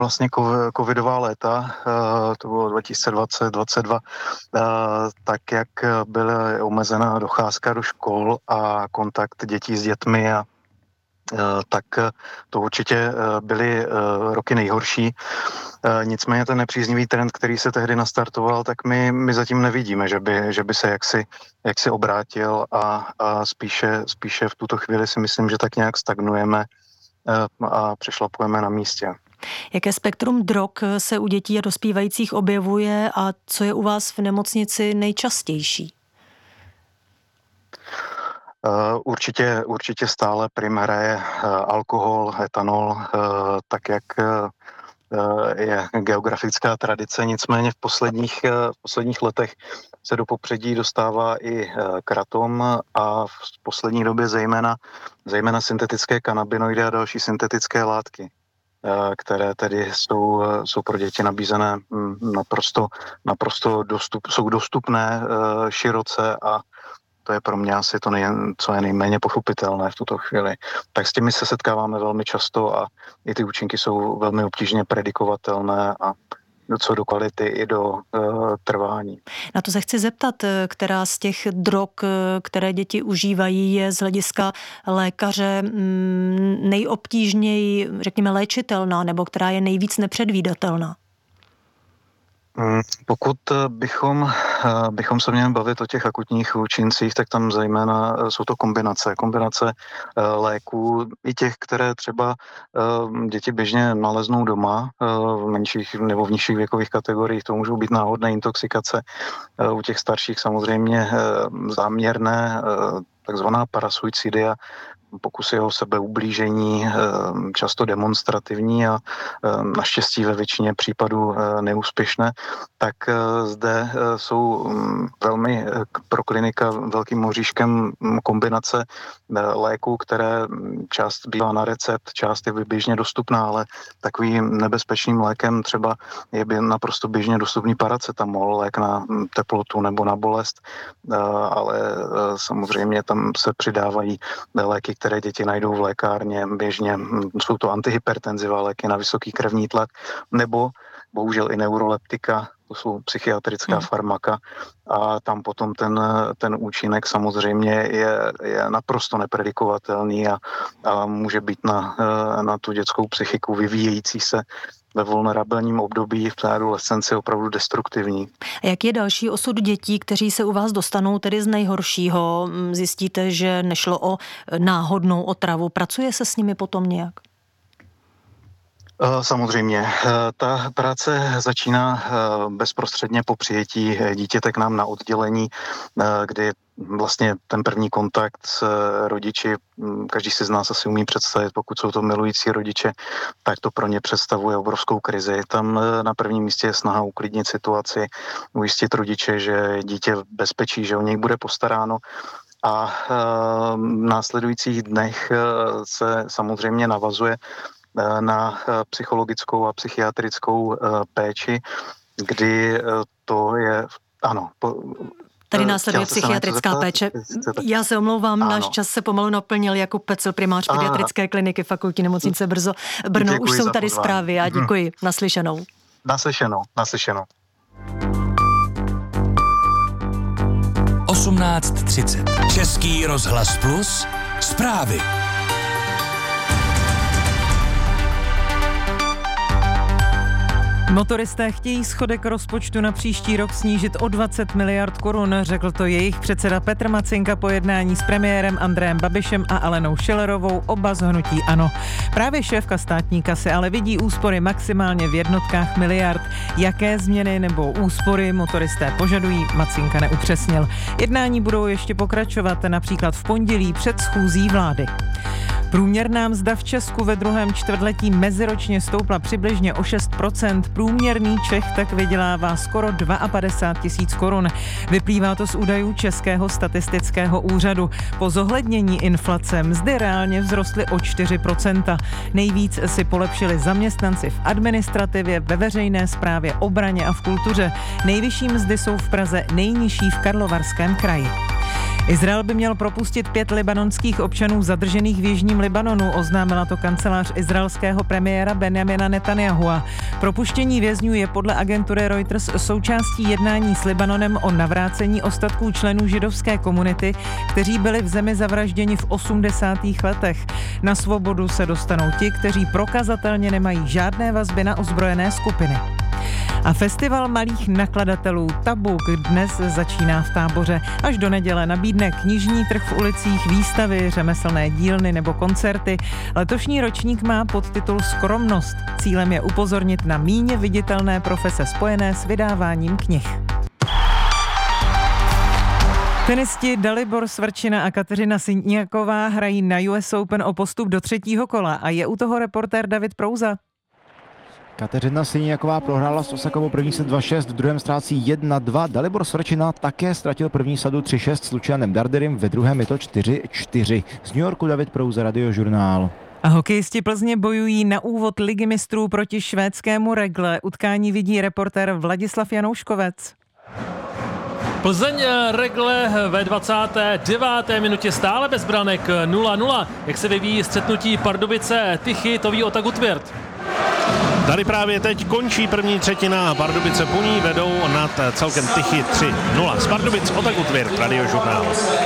vlastně covidová léta, to bylo 2020-2022, tak jak byla omezená docházka do škol a kontakt dětí s dětmi tak to určitě byly roky nejhorší. Nicméně ten nepříznivý trend, který se tehdy nastartoval, tak my zatím nevidíme, že by se jaksi obrátil a spíše v tuto chvíli si myslím, že tak nějak stagnujeme a přešlapujeme na místě. Jaké spektrum drog se u dětí a dospívajících objevuje a co je u vás v nemocnici nejčastější? Určitě stále prim hraje alkohol, etanol, tak jak je geografická tradice, nicméně v posledních letech se do popředí dostává i kratom a v poslední době zejména syntetické kanabinoidy a další syntetické látky, které tedy jsou pro děti nabízené naprosto dostupné široce a to je pro mě asi to, co je nejméně pochopitelné v tuto chvíli. Tak s těmi se setkáváme velmi často a i ty účinky jsou velmi obtížně predikovatelné a co do kvality i do trvání. Na to se chci zeptat, která z těch drog, které děti užívají, je z hlediska lékaře nejobtížněji, řekněme, léčitelná, nebo která je nejvíc nepředvídatelná? Pokud bychom se měli bavit o těch akutních účincích, tak tam zejména jsou to kombinace léků, i těch, které třeba děti běžně naleznou doma v menších nebo v nižších věkových kategoriích. To můžou být náhodné intoxikace, u těch starších samozřejmě záměrné, takzvaná parasuicidia, pokusy o sebeublížení, často demonstrativní a naštěstí ve většině případů neúspěšné, tak zde jsou velmi pro klinika velkým oříškem kombinace léků, které část bývá na recept, část je běžně dostupná, ale takovým nebezpečným lékem třeba je naprosto běžně dostupný paracetamol, lék na teplotu nebo na bolest, ale samozřejmě tam se přidávají léky, které děti najdou v lékárně běžně. Jsou to antihypertenzivní léky na vysoký krevní tlak, nebo bohužel i neuroleptika, to jsou psychiatrická farmaka a tam potom ten účinek samozřejmě je naprosto nepredikovatelný a může být na tu dětskou psychiku vyvíjející se ve vulnerabilním období v té adolescenci opravdu destruktivní. A jak je další osud dětí, kteří se u vás dostanou tedy z nejhoršího? Zjistíte, že nešlo o náhodnou otravu. Pracuje se s nimi potom nějak? Samozřejmě. Ta práce začíná bezprostředně po přijetí dítěte k nám na oddělení, kdy vlastně ten první kontakt s rodiči, každý si z nás asi umí představit, pokud jsou to milující rodiče, tak to pro ně představuje obrovskou krizi. Tam na prvním místě je snaha uklidnit situaci, ujistit rodiče, že dítě v bezpečí, že o něj bude postaráno. A v následujících dnech se samozřejmě navazuje na psychologickou a psychiatrickou péči, kdy to je, ano. Tady následuje psychiatrická péče. Já se omlouvám, náš čas se pomalu naplnil. Jakub Pecl, primář pediatrické kliniky Fakultní nemocnice Brno. Už jsou tady zprávy a děkuji. Naslyšenou. Naslyšenou. 18:30. Český rozhlas Plus. Zprávy. Motoristé chtějí schodek rozpočtu na příští rok snížit o 20 miliard korun, řekl to jejich předseda Petr Macinka po jednání s premiérem Andrejem Babišem a Alenou Schillerovou, oba z hnutí ANO. Právě šéfka státní kasy ale vidí úspory maximálně v jednotkách miliard. Jaké změny nebo úspory motoristé požadují, Macinka neupřesnil. Jednání budou ještě pokračovat, například v pondělí před schůzí vlády. Průměrná mzda v Česku ve druhém čtvrtletí meziročně stoupla přibližně o 6%. Průměrný Čech tak vydělává skoro 52 tisíc korun. Vyplývá to z údajů Českého statistického úřadu. Po zohlednění inflace mzdy reálně vzrostly o 4%. Nejvíc si polepšili zaměstnanci v administrativě, ve veřejné správě, obraně a v kultuře. Nejvyšší mzdy jsou v Praze, nejnižší v Karlovarském kraji. Izrael by měl propustit 5 libanonských občanů zadržených v jižním Libanonu, oznámila to kancelář izraelského premiéra Benjamina Netanyahua. Propuštění vězňů je podle agentury Reuters součástí jednání s Libanonem o navrácení ostatků členů židovské komunity, kteří byli v zemi zavražděni v 80. letech. Na svobodu se dostanou ti, kteří prokazatelně nemají žádné vazby na ozbrojené skupiny. A festival malých nakladatelů Tabuk dnes začíná v Táboře. Až do neděle nabídne knižní trh v ulicích, výstavy, řemeslné dílny nebo koncerty. Letošní ročník má podtitul Skromnost. Cílem je upozornit na míně viditelné profese spojené s vydáváním knih. Tenisti Dalibor Svrčina a Kateřina Siniaková hrají na US Open o postup do 3. kola a je u toho reportér David Prouza. Kateřina Siniaková prohrála s Osakovou první set 2-6, v druhém ztrácí 1-2. Dalibor Svrčina také ztratil první sadu 3-6 s Lucianem Darderim, ve druhém je to 4-4. Z New Yorku David Prouza, Radiožurnál. A hokejisti Plzně bojují na úvod Ligy mistrů proti švédskému Regle. Utkání vidí reportér Vladislav Janouškovec. Plzeň Regle ve 29. minutě stále bez branek 0-0. Jak se vyvíjí střetnutí Pardubice Tychy, to ví Ota Gutwirth. Tady právě teď končí první třetina. Pardubice po ní vedou nad celkem Tychy 3-0. Z Pardubic Ota Gutwirth, Radiožurnál.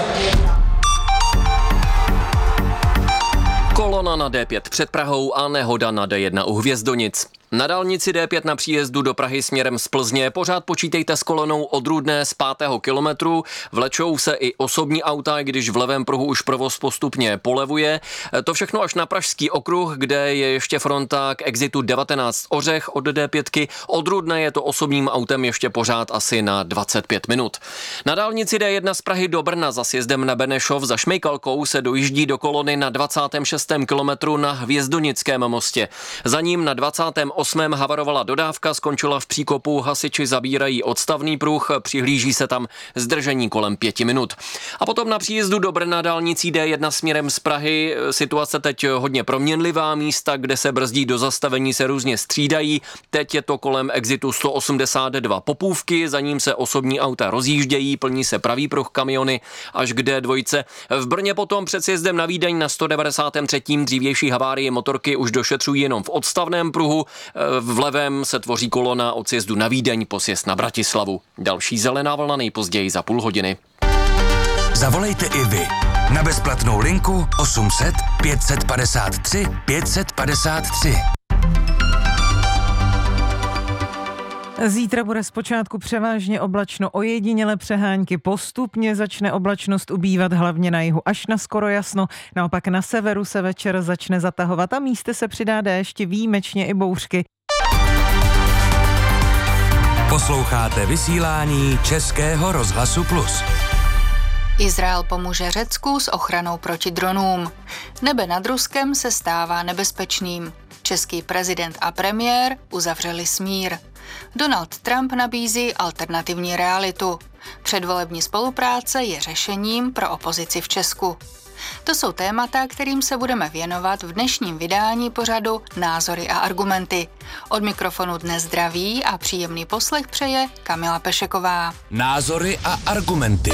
Kolona na D5 před Prahou a nehoda na D1 u Hvězdonic. Na dálnici D5 na příjezdu do Prahy směrem z Plzně pořád počítejte s kolonou od Rudné z 5. kilometru. Vlečou se i osobní auta, když v levém pruhu už provoz postupně polevuje. To všechno až na Pražský okruh, kde je ještě fronta k exitu 19 Ořech od D5. Od Rudné je to osobním autem ještě pořád asi na 25 minut. Na dálnici D1 z Prahy do Brna za sjezdem na Benešov za Šmejkalkou se dojíždí do kolony na 26. kilometru na Hvězdonickém mostě. Za ním na 28. havarovala dodávka, skončila v příkopu, hasiči zabírají odstavný pruh, přihlíží se tam zdržení kolem 5 minut. A potom na příjezdu do Brna dálnicí D1 směrem z Prahy situace teď hodně proměnlivá, místa, kde se brzdí do zastavení, se různě střídají. Teď je to kolem exitu 182 Popůvky, za ním se osobní auta rozjíždějí, plní se pravý pruh kamiony až k D2. V Brně potom před sjezdem na Vídeň na 193. dřívější havárii motorky už došetřují jenom v odstavném pruhu. V levém se tvoří kolona od sjezdu na Vídeň po sjezd na Bratislavu. Další zelená vlna nejpozději za půl hodiny. Zavolejte i vy na bezplatnou linku 800 553 553. Zítra bude zpočátku převážně oblačno, ojediněle přehánky, postupně začne oblačnost ubývat hlavně na jihu až na skoro jasno, naopak na severu se večer začne zatahovat a místy se přidá déšť, výjimečně i bouřky. Posloucháte vysílání Českého rozhlasu Plus. Izrael pomůže Řecku s ochranou proti dronům. Nebe nad Ruskem se stává nebezpečným. Český prezident a premiér uzavřeli smír. Donald Trump nabízí alternativní realitu. Předvolební spolupráce je řešením pro opozici v Česku. To jsou témata, kterým se budeme věnovat v dnešním vydání pořadu Názory a argumenty. Od mikrofonu dnes zdraví a příjemný poslech přeje Kamila Pešeková. Názory a argumenty.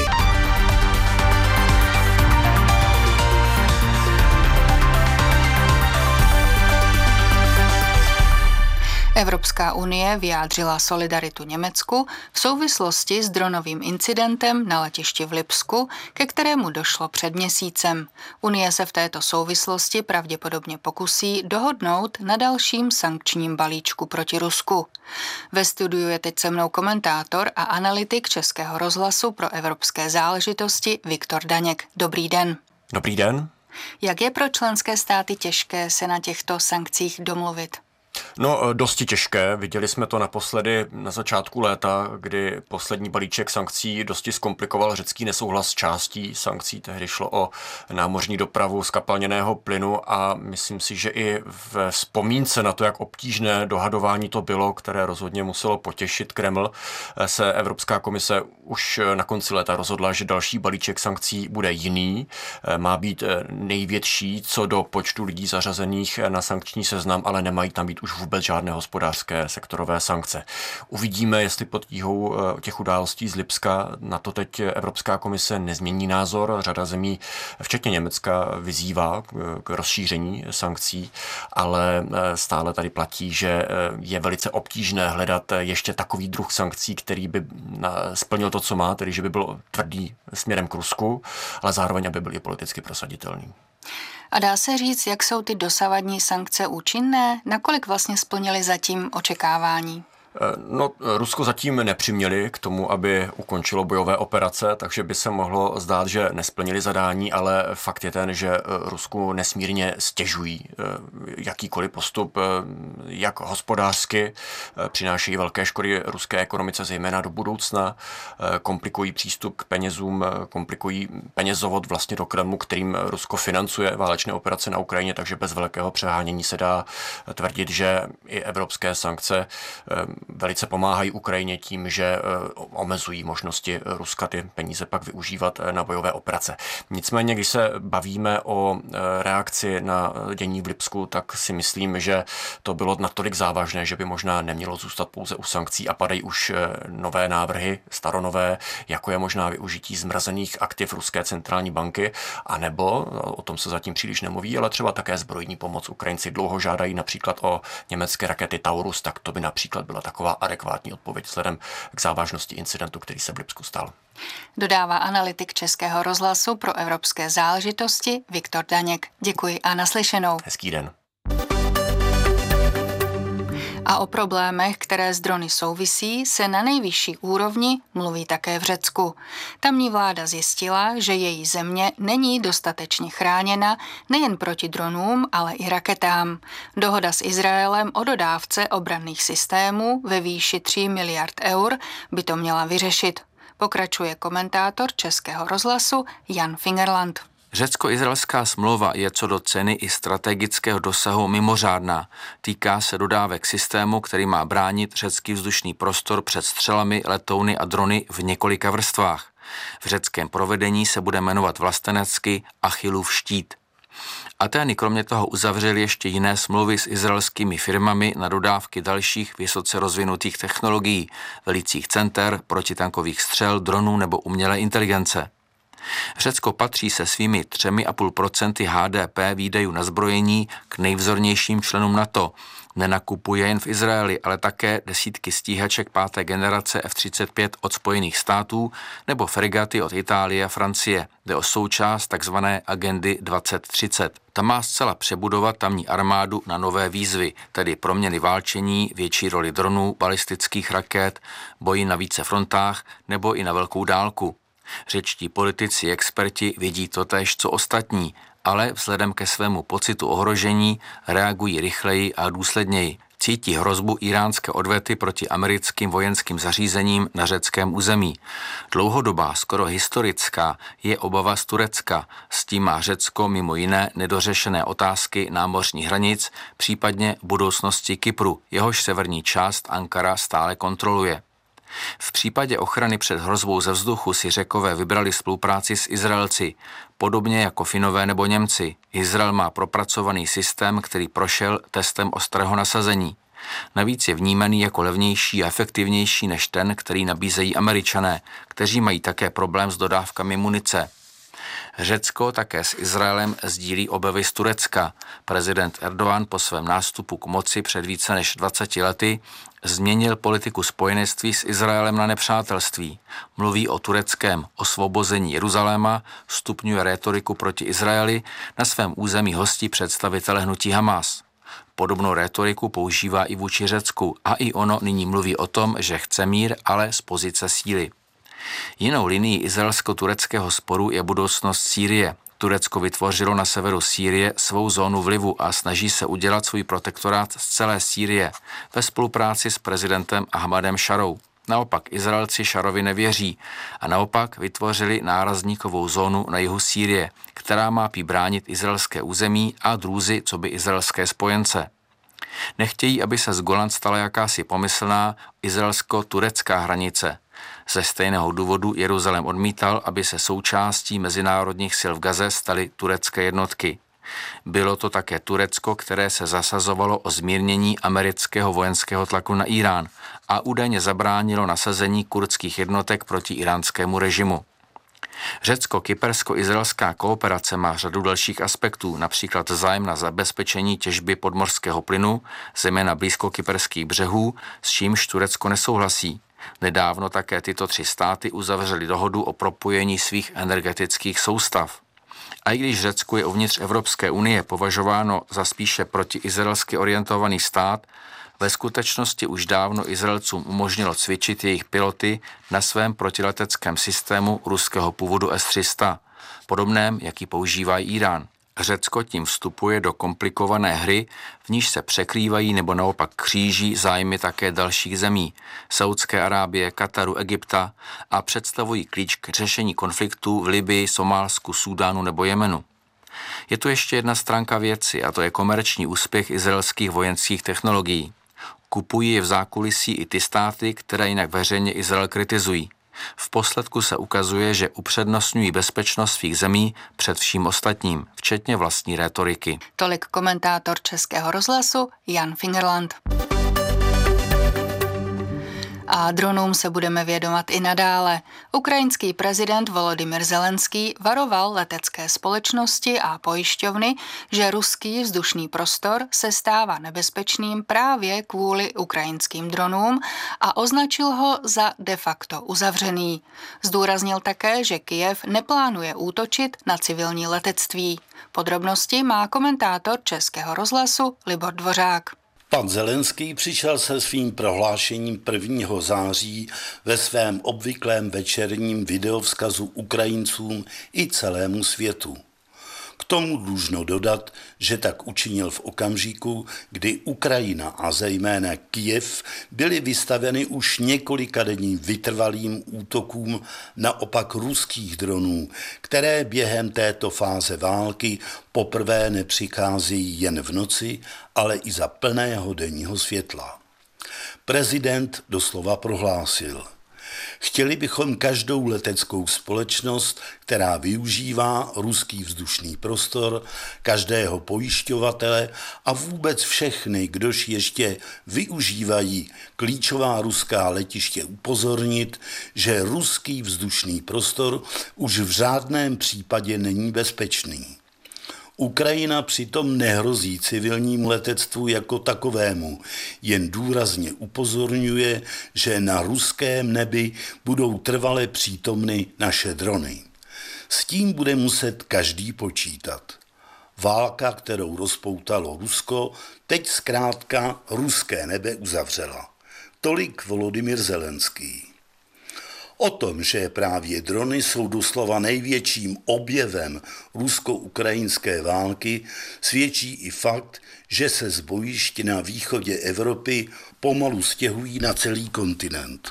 Evropská unie vyjádřila solidaritu Německu v souvislosti s dronovým incidentem na letišti v Lipsku, ke kterému došlo před měsícem. Unie se v této souvislosti pravděpodobně pokusí dohodnout na dalším sankčním balíčku proti Rusku. Ve studiu je teď se mnou komentátor a analytik Českého rozhlasu pro evropské záležitosti Viktor Daněk. Dobrý den. Dobrý den. Jak je pro členské státy těžké se na těchto sankcích domluvit? No, dosti těžké. Viděli jsme to naposledy na začátku léta, kdy poslední balíček sankcí dosti zkomplikoval řecký nesouhlas s částí sankcí. Tehdy šlo o námořní dopravu zkapalněného plynu a myslím si, že i v vzpomínce na to, jak obtížné dohadování to bylo, které rozhodně muselo potěšit Kreml, se Evropská komise už na konci léta rozhodla, že další balíček sankcí bude jiný. Má být největší co do počtu lidí zařazených na sankční seznam, ale nemají tam být už vůbec žádné hospodářské sektorové sankce. Uvidíme, jestli pod tíhou těch událostí z Lipska na to teď Evropská komise nezmění názor. Řada zemí, včetně Německa, vyzývá k rozšíření sankcí, ale stále tady platí, že je velice obtížné hledat ještě takový druh sankcí, který by splnil to, co má, tedy že by byl tvrdý směrem k Rusku, ale zároveň, aby byl i politicky prosaditelný. A dá se říct, jak jsou ty dosavadní sankce účinné? Nakolik vlastně splnily zatím očekávání? No, Rusko zatím nepřiměli k tomu, aby ukončilo bojové operace, takže by se mohlo zdát, že nesplnili zadání, ale fakt je ten, že Rusku nesmírně stěžují jakýkoliv postup, jak hospodářsky, přinášejí velké škody ruské ekonomice, zejména do budoucna, komplikují přístup k penězům, komplikují penězovod vlastně do Kremlu, kterým Rusko financuje válečné operace na Ukrajině, takže bez velkého přehánění se dá tvrdit, že i evropské sankce velice pomáhají Ukrajině tím, že omezují možnosti Ruska ty peníze pak využívat na bojové operace. Nicméně, když se bavíme o reakci na dění v Lipsku, tak si myslím, že to bylo natolik závažné, že by možná nemělo zůstat pouze u sankcí a padají už nové návrhy, staronové, jako je možná využití zmrazených aktiv Ruské centrální banky, anebo, o tom se zatím příliš nemluví, ale třeba také zbrojní pomoc. Ukrajinci dlouho žádají například o německé rakety Taurus, tak to by například byla taková adekvátní odpověď vzhledem k závažnosti incidentu, který se v Lipsku stal. Dodává analytik Českého rozhlasu pro evropské záležitosti Viktor Daněk. Děkuji a naslyšenou. Hezký den. A o problémech, které s drony souvisí, se na nejvyšší úrovni mluví také v Řecku. Tamní vláda zjistila, že její země není dostatečně chráněna nejen proti dronům, ale i raketám. Dohoda s Izraelem o dodávce obranných systémů ve výši 3 miliard eur by to měla vyřešit. Pokračuje komentátor Českého rozhlasu Jan Fingerland. Řecko-izraelská smlouva je co do ceny i strategického dosahu mimořádná. Týká se dodávek systému, který má bránit řecký vzdušný prostor před střelami, letouny a drony v několika vrstvách. V řeckém provedení se bude jmenovat vlastenecky Achillův štít. Atény kromě toho uzavřely ještě jiné smlouvy s izraelskými firmami na dodávky dalších vysoce rozvinutých technologií, velicích center, protitankových střel, dronů nebo umělé inteligence. Řecko patří se svými 3,5% HDP výdajů na zbrojení k nejvzornějším členům NATO. Nenakupuje jen v Izraeli, ale také desítky stíhaček 5. generace F-35 od Spojených států nebo fregaty od Itálie a Francie. Jde o součást takzvané agendy 2030. Ta má zcela přebudovat tamní armádu na nové výzvy, tedy proměny válčení, větší roli dronů, balistických raket, boji na více frontách nebo i na velkou dálku. Řečtí politici, experti vidí totéž co ostatní, ale vzhledem ke svému pocitu ohrožení reagují rychleji a důsledněji. Cítí hrozbu iránské odvety proti americkým vojenským zařízením na řeckém území. Dlouhodobá, skoro historická, je obava z Turecka. S tím má Řecko mimo jiné nedořešené otázky námořních hranic, případně budoucnosti Kypru, jehož severní část Ankara stále kontroluje. V případě ochrany před hrozbou ze vzduchu si Řekové vybrali spolupráci s Izraelci, podobně jako Finové nebo Němci. Izrael má propracovaný systém, který prošel testem ostrého nasazení. Navíc je vnímaný jako levnější a efektivnější než ten, který nabízejí Američané, kteří mají také problém s dodávkami munice. Řecko také s Izraelem sdílí obavy z Turecka. Prezident Erdogan po svém nástupu k moci před více než 20 lety změnil politiku spojenectví s Izraelem na nepřátelství. Mluví o tureckém osvobození Jeruzaléma, stupňuje rétoriku proti Izraeli, na svém území hostí představitele hnutí Hamas. Podobnou rétoriku používá i vůči Řecku a i ono nyní mluví o tom, že chce mír, ale z pozice síly. Jinou linií izraelsko-tureckého sporu je budoucnost Sýrie. Turecko vytvořilo na severu Sýrie svou zónu vlivu a snaží se udělat svůj protektorát z celé Sýrie ve spolupráci s prezidentem Ahmadem Šarou. Naopak Izraelci Šarovi nevěří a naopak vytvořili nárazníkovou zónu na jihu Sýrie, která má bránit izraelské území a drůzy coby izraelské spojence. Nechtějí, aby se z Golan stala jakási pomyslná izraelsko-turecká hranice. Ze stejného důvodu Jeruzalém odmítal, aby se součástí mezinárodních sil v Gaze staly turecké jednotky. Bylo to také Turecko, které se zasazovalo o zmírnění amerického vojenského tlaku na Irán a údajně zabránilo nasazení kurdských jednotek proti iránskému režimu. Řecko-kypersko-izraelská kooperace má řadu dalších aspektů, například zájem na zabezpečení těžby podmořského plynu, zejména blízko kyperských břehů, s čímž Turecko nesouhlasí. Nedávno také tyto 3 státy uzavřely dohodu o propojení svých energetických soustav. A i když Řecko je uvnitř Evropské unie považováno za spíše protiizraelsky orientovaný stát, ve skutečnosti už dávno Izraelcům umožnilo cvičit jejich piloty na svém protileteckém systému ruského původu S-300, podobném, jaký používá Irán. Řecko tím vstupuje do komplikované hry, v níž se překrývají nebo naopak kříží zájmy také dalších zemí, Saúdské Arábie, Kataru, Egypta, a představují klíč k řešení konfliktů v Libyi, Somálsku, Súdánu nebo Jemenu. Je tu ještě jedna stránka věci, a to je komerční úspěch izraelských vojenských technologií. Kupují je v zákulisí i ty státy, které jinak veřejně Izrael kritizují. V posledku se ukazuje, že upřednostňují bezpečnost svých zemí před vším ostatním, včetně vlastní rétoriky. Tolik komentátor Českého rozhlasu Jan Fingerland. A dronům se budeme věnovat i nadále. Ukrajinský prezident Volodymyr Zelenský varoval letecké společnosti a pojišťovny, že ruský vzdušný prostor se stává nebezpečným právě kvůli ukrajinským dronům a označil ho za de facto uzavřený. Zdůraznil také, že Kyjev neplánuje útočit na civilní letectví. Podrobnosti má komentátor Českého rozhlasu Libor Dvořák. Pan Zelenský přišel se svým prohlášením 1. září ve svém obvyklém večerním videovzkazu Ukrajincům i celému světu. K tomu dlužno dodat, že tak učinil v okamžiku, kdy Ukrajina a zejména Kyjev byly vystaveny už několikadenním vytrvalým útokům naopak ruských dronů, které během této fáze války poprvé nepřicházejí jen v noci, ale i za plného denního světla. Prezident doslova prohlásil: chtěli bychom každou leteckou společnost, která využívá ruský vzdušný prostor, každého pojišťovatele a vůbec všechny, kdož ještě využívají klíčová ruská letiště, upozornit, že ruský vzdušný prostor už v žádném případě není bezpečný. Ukrajina přitom nehrozí civilnímu letectvu jako takovému, jen důrazně upozorňuje, že na ruském nebi budou trvale přítomny naše drony. S tím bude muset každý počítat. Válka, kterou rozpoutalo Rusko, teď zkrátka ruské nebe uzavřela. Tolik Volodymyr Zelenský. O tom, že právě drony jsou doslova největším objevem rusko-ukrajinské války, svědčí i fakt, že se z bojišť na východě Evropy pomalu stěhují na celý kontinent.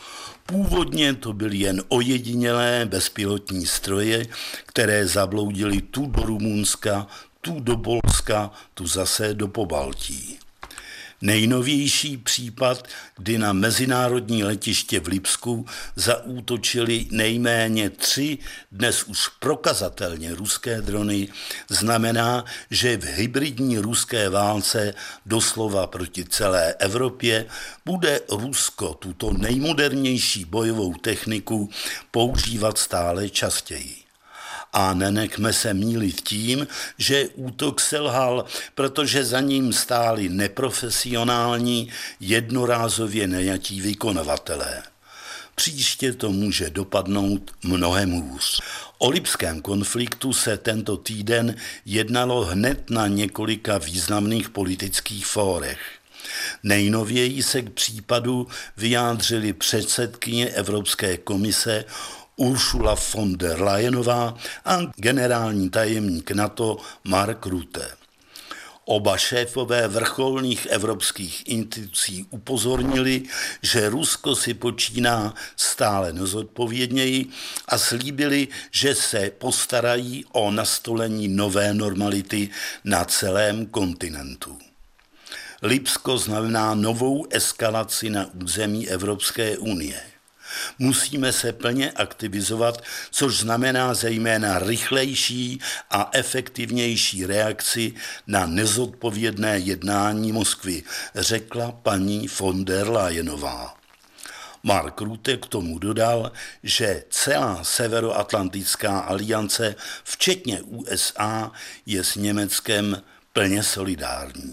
Původně to byly jen ojedinělé bezpilotní stroje, které zabloudily tu do Rumunska, tu do Polska, tu zase do Pobaltí. Nejnovější případ, kdy na mezinárodní letiště v Lipsku zaútočili nejméně 3 dnes už prokazatelně ruské drony, znamená, že v hybridní ruské válce doslova proti celé Evropě bude Rusko tuto nejmodernější bojovou techniku používat stále častěji. A nenechme se mýlit tím, že útok selhal, protože za ním stáli neprofesionální, jednorázově najatí vykonavatelé. Příště to může dopadnout mnohem hůř. O lipském konfliktu se tento týden jednalo hned na několika významných politických fórech. Nejnověji se k případu vyjádřili předsedkyně Evropské komise Ursula von der Leyenová a generální tajemník NATO Mark Rutte. Oba šéfové vrcholných evropských institucí upozornili, že Rusko si počíná stále nezodpovědněji a slíbili, že se postarají o nastolení nové normality na celém kontinentu. Lipsko znamená novou eskalaci na území Evropské unie. Musíme se plně aktivizovat, což znamená zejména rychlejší a efektivnější reakci na nezodpovědné jednání Moskvy, řekla paní von der Leyenová. Mark Rutte k tomu dodal, že celá Severoatlantická aliance, včetně USA, je s Německem plně solidární.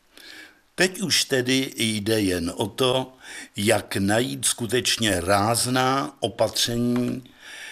Teď už tedy jde jen o to, jak najít skutečně rázná opatření,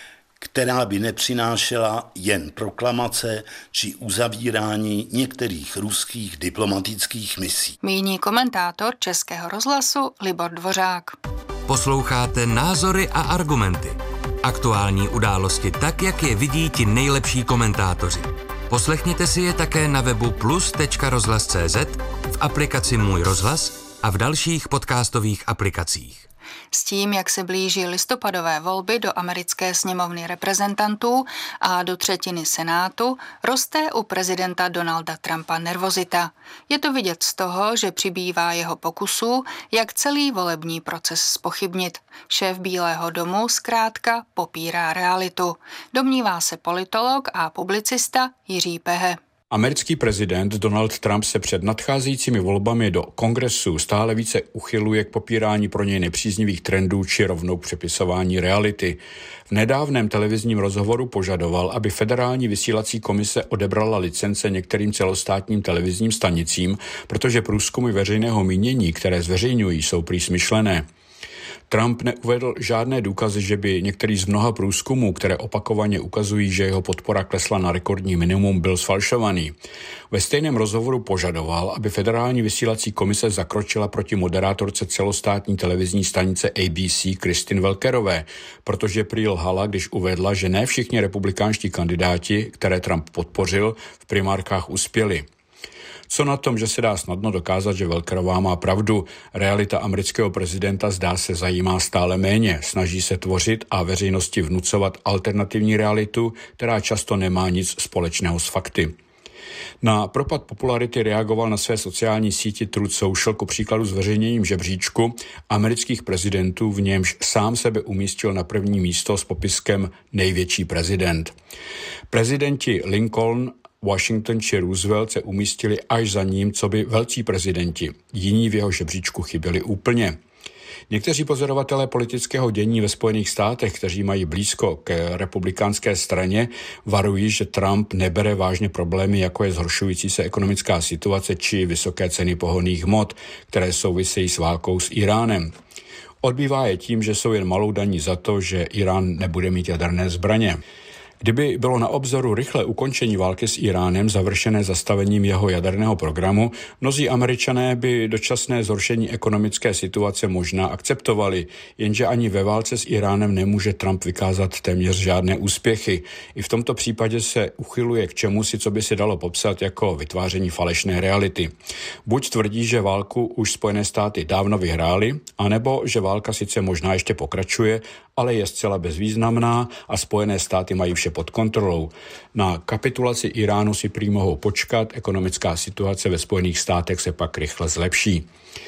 která by nepřinášela jen proklamace či uzavírání některých ruských diplomatických misí. Míní komentátor Českého rozhlasu Libor Dvořák. Posloucháte Názory a argumenty. Aktuální události tak, jak je vidí ti nejlepší komentátoři. Poslechněte si je také na webu plus.rozhlas.cz, v aplikaci Můj rozhlas a v dalších podcastových aplikacích. S tím, jak se blíží listopadové volby do americké sněmovny reprezentantů a do třetiny Senátu, roste u prezidenta Donalda Trumpa nervozita. Je to vidět z toho, že přibývá jeho pokusů, jak celý volební proces zpochybnit. Šéf Bílého domu zkrátka popírá realitu. Domnívá se politolog a publicista Jiří Pehe. Americký prezident Donald Trump se před nadcházejícími volbami do kongresu stále více uchyluje k popírání pro něj nepříznivých trendů či rovnou k přepisování reality. V nedávném televizním rozhovoru požadoval, aby Federální vysílací komise odebrala licence některým celostátním televizním stanicím, protože průzkumy veřejného mínění, které zveřejňují, jsou prý smyšlené. Trump neuvedl žádné důkazy, že by některý z mnoha průzkumů, které opakovaně ukazují, že jeho podpora klesla na rekordní minimum, byl sfalšovaný. Ve stejném rozhovoru požadoval, aby Federální vysílací komise zakročila proti moderátorce celostátní televizní stanice ABC Kristin Welkerové, protože prý lhala, když uvedla, že ne všichni republikánští kandidáti, které Trump podpořil, v primárkách uspěli. Co na tom, že se dá snadno dokázat, že Welkerová má pravdu, realita amerického prezidenta zdá se zajímá stále méně, snaží se tvořit a veřejnosti vnucovat alternativní realitu, která často nemá nic společného s fakty. Na propad popularity reagoval na své sociální síti Truth Social ku příkladu zveřejněním žebříčku amerických prezidentů, v němž sám sebe umístil na první místo s popiskem největší prezident. Prezidenti Lincoln, Washington či Roosevelt se umístili až za ním, co by velcí prezidenti. Jiní v jeho žebříčku chyběli úplně. Někteří pozorovatelé politického dění ve Spojených státech, kteří mají blízko k republikánské straně, varují, že Trump nebere vážně problémy, jako je zhoršující se ekonomická situace či vysoké ceny pohonných hmot, které souvisejí s válkou s Iránem. Odbývá je tím, že jsou jen malou daní za to, že Irán nebude mít jaderné zbraně. Kdyby bylo na obzoru rychlé ukončení války s Iránem završené zastavením jeho jaderného programu, mnozí Američané by dočasné zhoršení ekonomické situace možná akceptovali, jenže ani ve válce s Iránem nemůže Trump vykázat téměř žádné úspěchy. I v tomto případě se uchyluje k čemusi, co by se dalo popsat jako vytváření falešné reality. Buď tvrdí, že válku už Spojené státy dávno vyhrály, anebo že válka sice možná ještě pokračuje, ale je zcela bezvýznamná a Spojené státy mají vše pod kontrolou. Na kapitulaci Iránu si prý mohou počkat, ekonomická situace ve Spojených státech se pak rychle zlepší.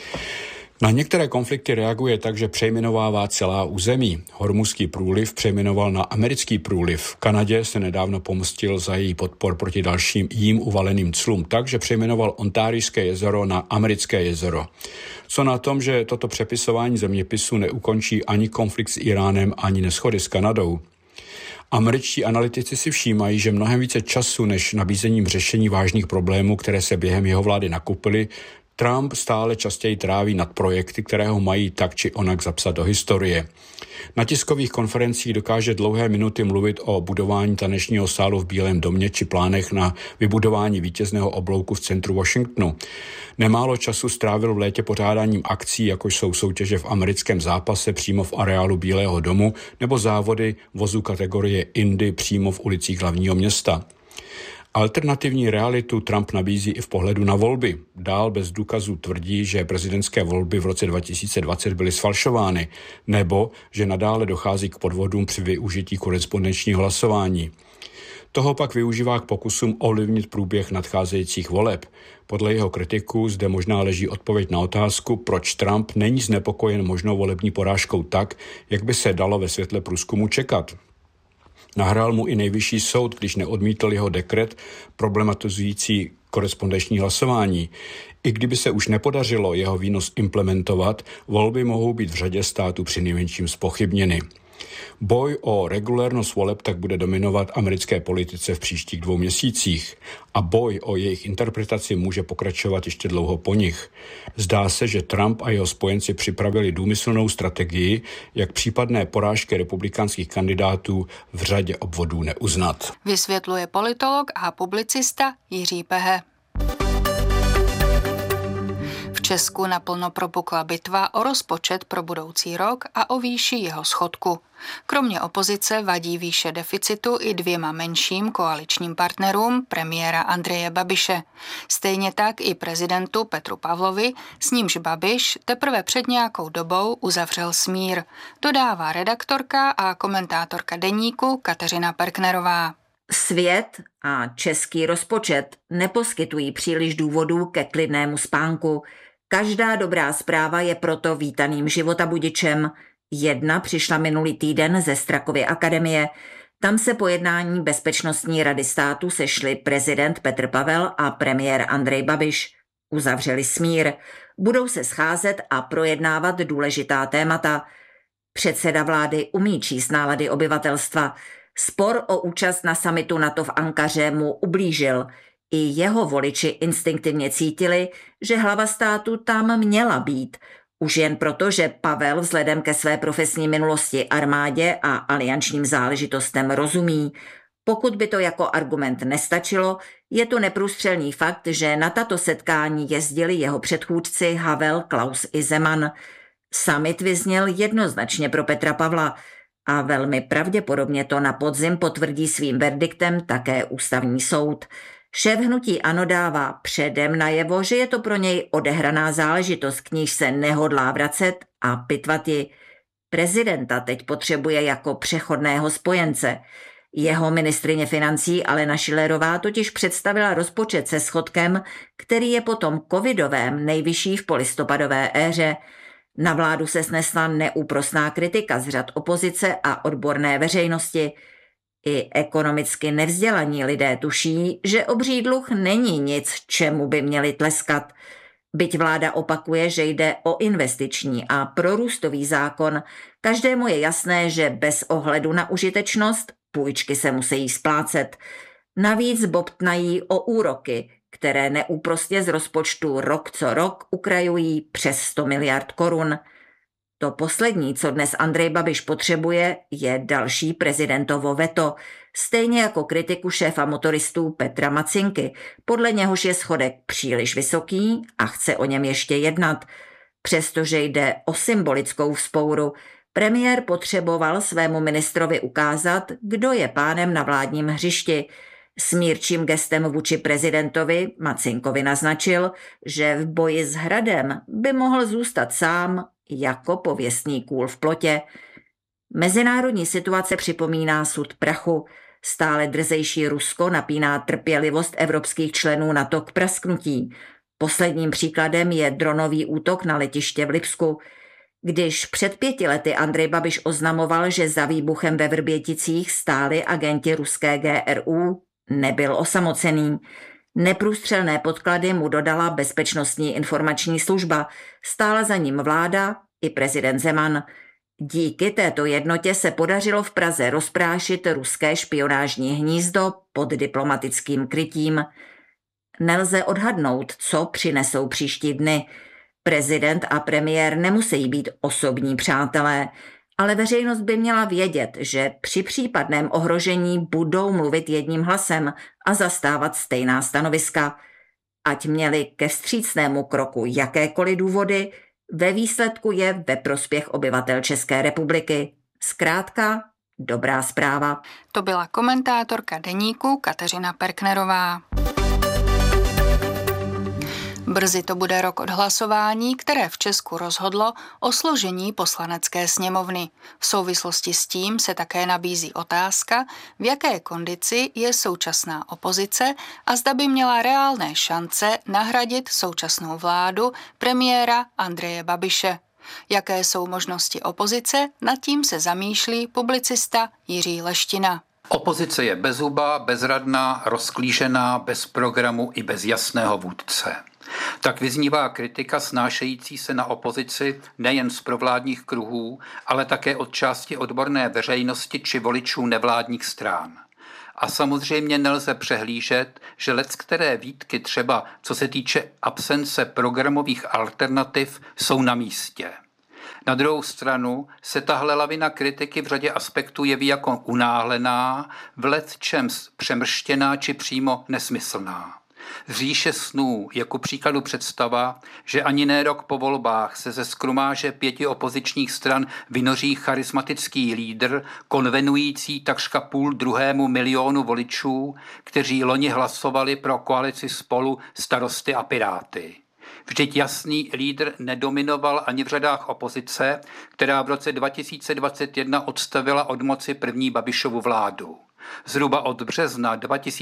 Na některé konflikty reaguje tak, že přejmenovává celá území. Hormuzský průliv přejmenoval na americký průliv. V Kanadě se nedávno pomstil za její podpor proti dalším jím uvaleným clům tak, že přejmenoval Ontárijské jezero na americké jezero. Co na tom, že toto přepisování zeměpisu neukončí ani konflikt s Iránem, ani neshody s Kanadou? Američtí analytici si všímají, že mnohem více času než nabízením řešení vážných problémů, které se během jeho vlády nakupily, Trump stále častěji tráví nad projekty, které ho mají tak či onak zapsat do historie. Na tiskových konferencích dokáže dlouhé minuty mluvit o budování tanečního sálu v Bílém domě či plánech na vybudování vítězného oblouku v centru Washingtonu. Nemálo času strávil v létě pořádáním akcí, jako jsou soutěže v americkém zápase přímo v areálu Bílého domu nebo závody vozů kategorie Indy přímo v ulicích hlavního města. Alternativní realitu Trump nabízí i v pohledu na volby. Dál bez důkazů tvrdí, že prezidentské volby v roce 2020 byly sfalšovány, nebo že nadále dochází k podvodům při využití korespondenčního hlasování. Toho pak využívá k pokusům ovlivnit průběh nadcházejících voleb. Podle jeho kritiků zde možná leží odpověď na otázku, proč Trump není znepokojen možnou volební porážkou tak, jak by se dalo ve světle průzkumu čekat. Nahrál mu i nejvyšší soud, když neodmítl jeho dekret problematizující korespondenční hlasování. I kdyby se už nepodařilo jeho výnos implementovat, volby mohou být v řadě států přinejmenším zpochybněny. Boj o regulérnost voleb tak bude dominovat americké politice v příštích 2 měsících a boj o jejich interpretaci může pokračovat ještě dlouho po nich. Zdá se, že Trump a jeho spojenci připravili důmyslnou strategii, jak případné porážky republikánských kandidátů v řadě obvodů neuznat. Vysvětluje politolog a publicista Jiří Pehe. V Česku naplno propukla bitva o rozpočet pro budoucí rok a o výši jeho schodku. Kromě opozice vadí výše deficitu i 2 menším koaličním partnerům premiéra Andreje Babiše. Stejně tak i prezidentu Petru Pavlovi, s nímž Babiš teprve před nějakou dobou uzavřel smír, dodává redaktorka a komentátorka Deníku Kateřina Perknerová. Svět a český rozpočet neposkytují příliš důvodů ke klidnému spánku. Každá dobrá zpráva je proto vítaným životabudičem. Jedna přišla minulý týden ze Strakovy akademie. Tam se po jednání Bezpečnostní rady státu sešli prezident Petr Pavel a premiér Andrej Babiš. Uzavřeli smír. Budou se scházet a projednávat důležitá témata. Předseda vlády umí číst nálady obyvatelstva. Spor o účast na summitu NATO v Ankaře mu ublížil. I jeho voliči instinktivně cítili, že hlava státu tam měla být. Už jen proto, že Pavel vzhledem ke své profesní minulosti armádě a aliančním záležitostem rozumí. Pokud by to jako argument nestačilo, je to neprůstřelný fakt, že na tato setkání jezdili jeho předchůdci Havel, Klaus i Zeman. Summit vyzněl jednoznačně pro Petra Pavla a velmi pravděpodobně to na podzim potvrdí svým verdiktem také ústavní soud. Šéf hnutí ANO dává předem najevo, že je to pro něj odehraná záležitost, k níž se nehodlá vracet a pitvat ji. Prezidenta teď potřebuje jako přechodného spojence. Jeho ministryně financí Alena Schillerová totiž představila rozpočet se schodkem, který je po tom covidovém nejvyšší v polistopadové éře. Na vládu se snesla neúprosná kritika z řad opozice a odborné veřejnosti. I ekonomicky nevzdělaní lidé tuší, že obří dluh není nic, čemu by měli tleskat. Byť vláda opakuje, že jde o investiční a prorůstový zákon, každému je jasné, že bez ohledu na užitečnost půjčky se musí splácet. Navíc bobtnají o úroky, které neúprostně z rozpočtu rok co rok ukrajují přes 100 miliard korun. To poslední, co dnes Andrej Babiš potřebuje, je další prezidentovo veto, stejně jako kritiku šéfa motoristů Petra Macinky, podle něhož je schodek příliš vysoký a chce o něm ještě jednat. Přestože jde o symbolickou vzpouru, premiér potřeboval svému ministrovi ukázat, kdo je pánem na vládním hřišti. Smírčím gestem vůči prezidentovi Macinkovi naznačil, že v boji s Hradem by mohl zůstat sám jako pověstný kůl v plotě. Mezinárodní situace připomíná sud prachu. Stále drzejší Rusko napíná trpělivost evropských členů NATO k prasknutí. Posledním příkladem je dronový útok na letiště v Lipsku. Když před 5 lety Andrej Babiš oznamoval, že za výbuchem ve Vrběticích stáli agenti ruské GRU, nebyl osamocený. Neprůstřelné podklady mu dodala Bezpečnostní informační služba, stála za ním vláda i prezident Zeman. Díky této jednotě se podařilo v Praze rozprášit ruské špionážní hnízdo pod diplomatickým krytím. Nelze odhadnout, co přinesou příští dny. Prezident a premiér nemusí být osobní přátelé, ale veřejnost by měla vědět, že při případném ohrožení budou mluvit jedním hlasem a zastávat stejná stanoviska. Ať měli ke vstřícnému kroku jakékoliv důvody, ve výsledku je ve prospěch obyvatel České republiky. Zkrátka, dobrá zpráva. To byla komentátorka Deníku Kateřina Perknerová. Brzy to bude rok od hlasování, které v Česku rozhodlo o složení poslanecké sněmovny. V souvislosti s tím se také nabízí otázka, v jaké kondici je současná opozice a zda by měla reálné šance nahradit současnou vládu premiéra Andreje Babiše. Jaké jsou možnosti opozice, nad tím se zamýšlí publicista Jiří Leština. Opozice je bezzubá, bezradná, rozklížená, bez programu i bez jasného vůdce. Tak vyznívá kritika snášející se na opozici nejen z provládních kruhů, ale také od části odborné veřejnosti či voličů nevládních stran. A samozřejmě nelze přehlížet, že leckteré výtky třeba co se týče absence programových alternativ jsou na místě. Na druhou stranu se tahle lavina kritiky v řadě aspektů jeví jako unáhlená, v lecčems přemrštěná či přímo nesmyslná. Z říše snů je ku příkladu představa, že ani ne rok po volbách se ze skrumáže 5 opozičních stran vynoří charismatický lídr, konvenující takřka 1,5 milionu voličů, kteří loni hlasovali pro koalici Spolu, Starosty a Piráty. Vždyť jasný lídr nedominoval ani v řadách opozice, která v roce 2021 odstavila od moci první Babišovu vládu. Zhruba od března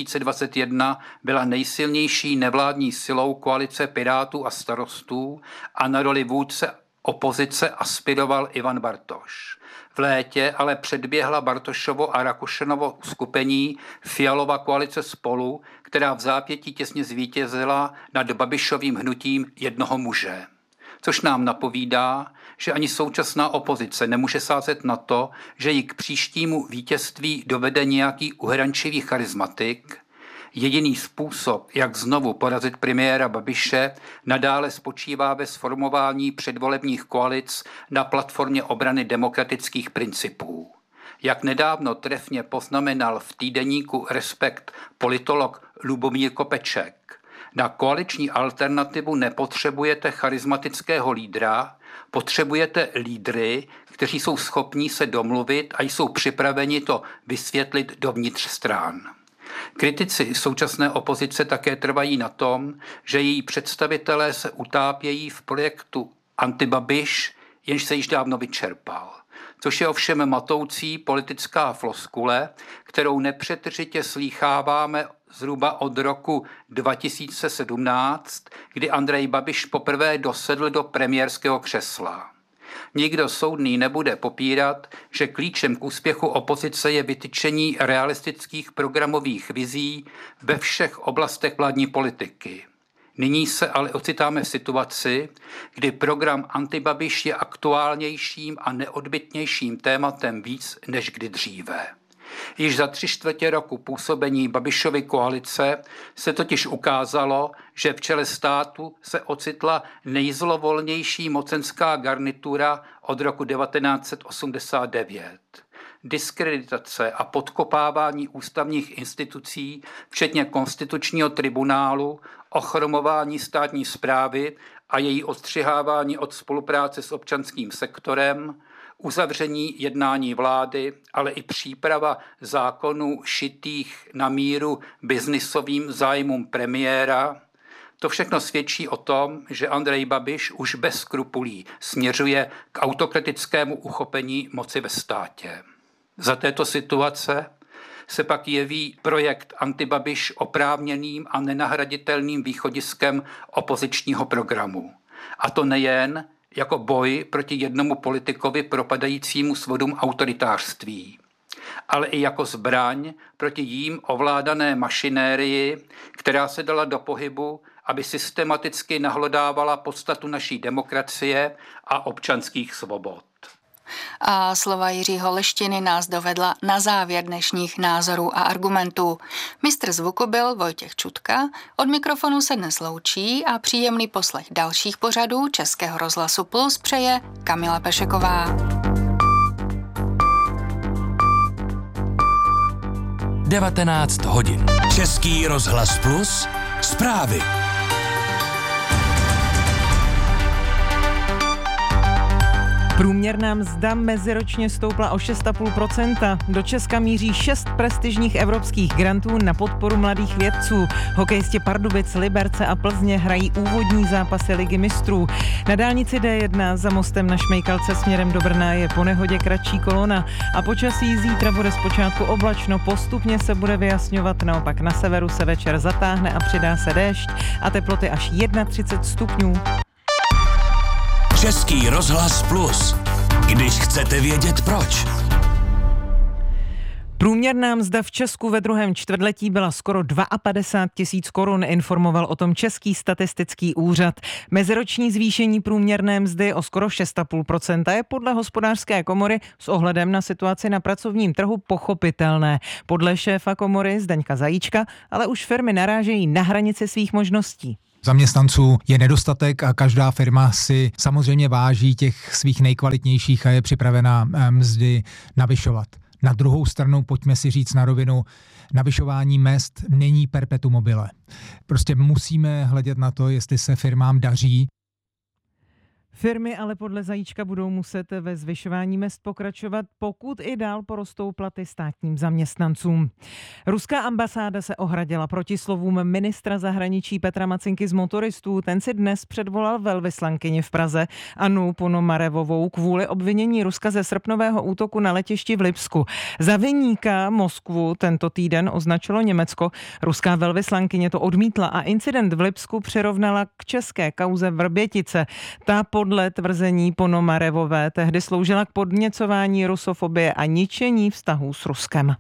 2021 byla nejsilnější nevládní silou koalice Pirátů a Starostů a na roli vůdce opozice aspiroval Ivan Bartoš. V létě ale předběhla Bartošovo a Rakušanovo uskupení Fialova koalice Spolu, která v zápětí těsně zvítězila nad Babišovým hnutím jednoho muže. Což nám napovídá, že ani současná opozice nemůže sázet na to, že ji k příštímu vítězství dovede nějaký uhrančivý charismatik. Jediný způsob, jak znovu porazit premiéra Babiše, nadále spočívá ve sformování předvolebních koalic na platformě obrany demokratických principů. Jak nedávno trefně poznamenal v týdeníku Respekt politolog Lubomír Kopeček, na koaliční alternativu nepotřebujete charismatického lídra, potřebujete lídry, kteří jsou schopní se domluvit a jsou připraveni to vysvětlit dovnitř stran. Kritici současné opozice také trvají na tom, že její představitelé se utápějí v projektu Antibabiš, jenž se již dávno vyčerpal. Což je ovšem matoucí politická floskule, kterou nepřetržitě slýcháváme zhruba od roku 2017, kdy Andrej Babiš poprvé dosedl do premiérského křesla. Nikdo soudný nebude popírat, že klíčem k úspěchu opozice je vytyčení realistických programových vizí ve všech oblastech vládní politiky. Nyní se ale ocitáme v situaci, kdy program Antibabiš je aktuálnějším a neodbytnějším tématem víc než kdy dříve. Již za 3/4 roku působení Babišovy koalice se totiž ukázalo, že v čele státu se ocitla nejzlovolnější mocenská garnitura od roku 1989. Diskreditace a podkopávání ústavních institucí, včetně konstitučního tribunálu, ochromování státní správy a její odstřihávání od spolupráce s občanským sektorem, uzavření jednání vlády, ale i příprava zákonů šitých na míru biznisovým zájmům premiéra, to všechno svědčí o tom, že Andrej Babiš už bez skrupulí směřuje k autokratickému uchopení moci ve státě. Za této situace se pak jeví projekt Antibabiš oprávněným a nenahraditelným východiskem opozičního programu. A to nejen jako boj proti jednomu politikovi propadajícímu svodům autoritářství, ale i jako zbraň proti jím ovládané mašinérii, která se dala do pohybu, aby systematicky nahlodávala podstatu naší demokracie a občanských svobod. A slova Jiřího Leštiny nás dovedla na závěr dnešních názorů a argumentů. Mistr zvuku byl Vojtěch Čutka, od mikrofonu se dnes loučí a příjemný poslech dalších pořadů Českého rozhlasu Plus přeje Kamila Pešeková. 19 hodin. Český rozhlas Plus, zprávy. Průměrná mzda meziročně stoupla o 6,5%. Do Česka míří 6 prestižních evropských grantů na podporu mladých vědců. Hokejisti Pardubic, Liberce a Plzně hrají úvodní zápasy Ligy mistrů. Na dálnici D1 za mostem na Šmejkalce směrem do Brna je po nehodě kratší kolona a počasí zítra bude zpočátku oblačno, postupně se bude vyjasňovat, naopak na severu se večer zatáhne a přidá se déšť a teploty až 31 stupňů. Český rozhlas Plus. Když chcete vědět proč. Průměrná mzda v Česku ve druhém čtvrtletí byla skoro 52 000 korun, informoval o tom Český statistický úřad. Meziroční zvýšení průměrné mzdy o skoro 6,5% je podle Hospodářské komory s ohledem na situaci na pracovním trhu pochopitelné. Podle šéfa komory Zdeňka Zajíčka ale už firmy narážejí na hranici svých možností. Zaměstnanců je nedostatek a každá firma si samozřejmě váží těch svých nejkvalitnějších a je připravena mzdy navyšovat. Na druhou stranu, pojďme si říct na rovinu, navyšování mezd není perpetuum mobile. Prostě musíme hledět na to, jestli se firmám daří. Firmy ale podle Zajíčka budou muset ve zvyšování mezd pokračovat, pokud i dál porostou platy státním zaměstnancům. Ruská ambasáda se ohradila proti slovům ministra zahraničí Petra Macinky z motoristů. Ten si dnes předvolal velvyslankyni v Praze Annu Ponomarevovou kvůli obvinění Ruska ze srpnového útoku na letišti v Lipsku. Za viníka Moskvu tento týden označilo Německo. Ruská velvyslankyně to odmítla a incident v Lipsku přirovnala k české kauze Vrbětice. Ta podle tvrzení Ponomarevové tehdy sloužila k podněcování rusofobie a ničení vztahů s Ruskem.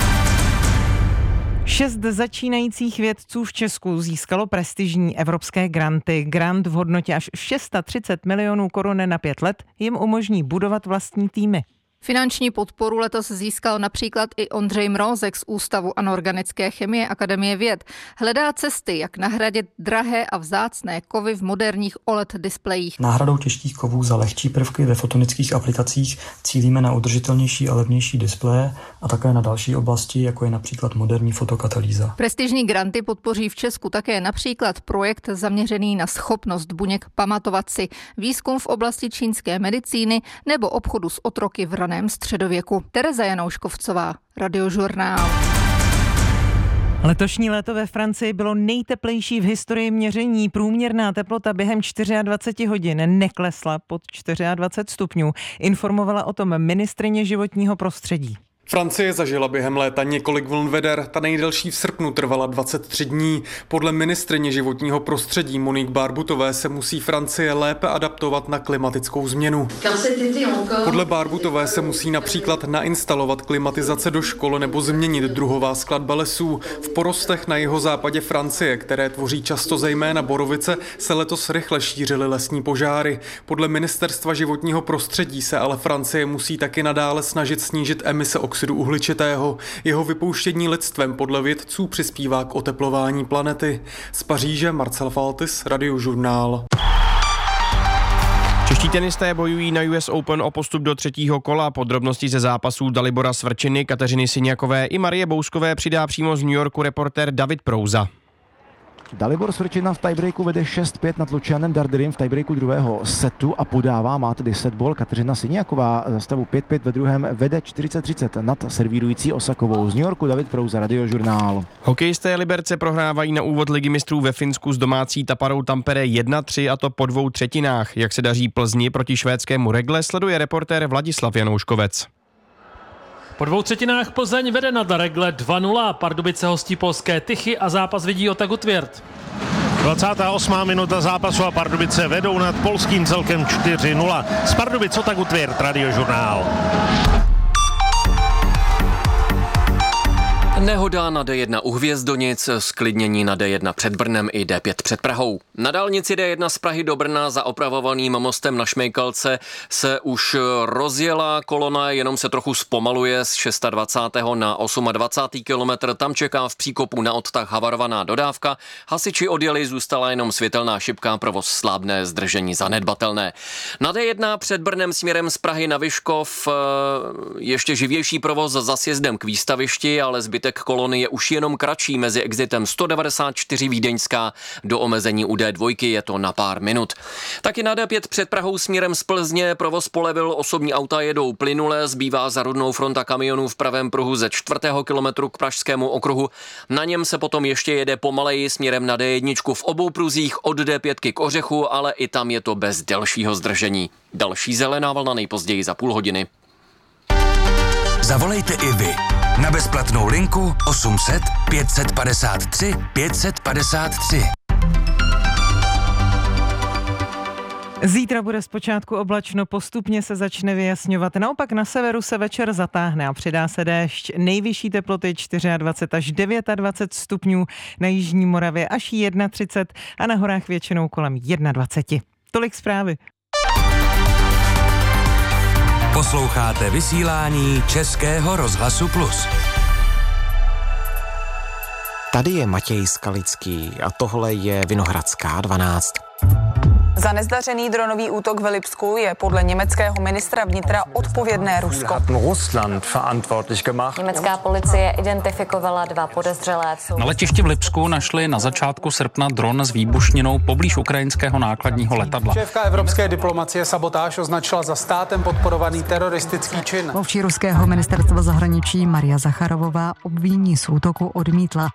6 začínajících vědců v Česku získalo prestižní evropské granty. Grant v hodnotě až 630 milionů korun na 5 let jim umožní budovat vlastní týmy. Finanční podporu letos získal například i Ondřej Mrozek z Ústavu anorganické chemie Akademie věd. Hledá cesty, jak nahradit drahé a vzácné kovy v moderních OLED displejích. Náhradou těžkých kovů za lehčí prvky ve fotonických aplikacích cílíme na udržitelnější a levnější displeje a také na další oblasti, jako je například moderní fotokatalýza. Prestižní granty podpoří v Česku také například projekt zaměřený na schopnost buněk pamatovat si, výzkum v oblasti čínské medicíny nebo obchodu s otroky v raném středověku. Tereza Janouškovcová, Radiožurnál. Letošní léto ve Francii bylo nejteplejší v historii měření. Průměrná teplota během 24 hodin neklesla pod 24 stupňů. Informovala o tom ministryně životního prostředí. Francie zažila během léta několik vln veder, ta nejdelší v srpnu trvala 23 dní. Podle ministryně životního prostředí Monique Barbutové se musí Francie lépe adaptovat na klimatickou změnu. Podle Barbutové se musí například nainstalovat klimatizace do škol nebo změnit druhová skladba lesů. V porostech na jihozápadě Francie, které tvoří často zejména borovice, se letos rychle šířily lesní požáry. Podle ministerstva životního prostředí se ale Francie musí taky nadále snažit snížit emise oxidu uhličitého. Jeho vypouštění lidstvem podle vědců přispívá k oteplování planety. Z Paříže Marcel Faltis, Radiožurnál. Čeští tenisté bojují na US Open o postup do třetího kola. Podrobnosti ze zápasů Dalibora Svrčiny, Kateřiny Syňakové i Marie Bouskové přidá přímo z New Yorku reportér David Prouza. Dalibor Svrčina v tiebreaku vede 6-5 nad Lucianem Darderim v tiebreaku druhého setu a podává, má tedy setball. Kateřina Syňaková za stavu 5-5 ve druhém vede 40-30 nad servírující Osakovou. Z New Yorku David Prouza, Radiožurnál. Hokejisté Liberce prohrávají na úvod Ligy mistrů ve Finsku s domácí Taparou Tampere 1-3 a to po 2 třetinách. Jak se daří Plzni proti švédskému Regle, sleduje reportér Vladislav Janouškovec. Po 2 třetinách Plzeň vede nad Regle 2-0, Pardubice hostí polské Tychy a zápas vidí Otagu Tvěrt. 28. minuta zápasu a Pardubice vedou nad polským celkem 4-0. Z Pardubic Otagu Tvěrt, Radiožurnál. Nehoda na D1 u Hvězdonic, zklidnění na D1 před Brnem i D5 před Prahou. Na dálnici D1 z Prahy do Brna za opravovaným mostem na Šmejkalce se už rozjela kolona, jenom se trochu zpomaluje z 26. na 28. kilometr. Tam čeká v příkopu na odtah havarovaná dodávka. Hasiči odjeli, zůstala jenom světelná šipka, provoz slábné, zdržení zanedbatelné. Na D1 před Brnem směrem z Prahy na Vyškov ještě živější provoz za sjezdem k výstavišti, ale zbytek úsek kolony je už jenom kratší mezi exitem 194 Vídeňská do omezení u D2 je to na pár minut. Taky na D5 před Prahou směrem z Plzně provoz polevil, osobní auta jedou plynule, zbývá za Rudnou fronta kamionů v pravém pruhu ze 4. kilometru k Pražskému okruhu. Na něm se potom ještě jede pomaleji směrem na D1 v obou pruzích od D5 k Ořechu, ale i tam je to bez delšího zdržení. Další zelená vlna nejpozději za půl hodiny. Zavolejte i vy na bezplatnou linku 800 553 553. Zítra bude zpočátku oblačno, postupně se začne vyjasňovat. Naopak na severu se večer zatáhne a přidá se déšť. Nejvyšší teploty 24 až 29 stupňů, na jižní Moravě až 31 a na horách většinou kolem 21. Tolik zprávy. Posloucháte vysílání Českého rozhlasu Plus. Tady je Matěj Skalický a tohle je Vinohradská 12. Za nezdařený dronový útok v Lipsku je podle německého ministra vnitra odpovědné Rusko. Německá policie identifikovala 2 podezřelé. Na letišti v Lipsku našli na začátku srpna dron s výbušninou poblíž ukrajinského nákladního letadla. Šéfka evropské diplomacie sabotáž označila za státem podporovaný teroristický čin. Mluvčí ruského ministerstva zahraničí Maria Zacharovová obvinění z útoku odmítla.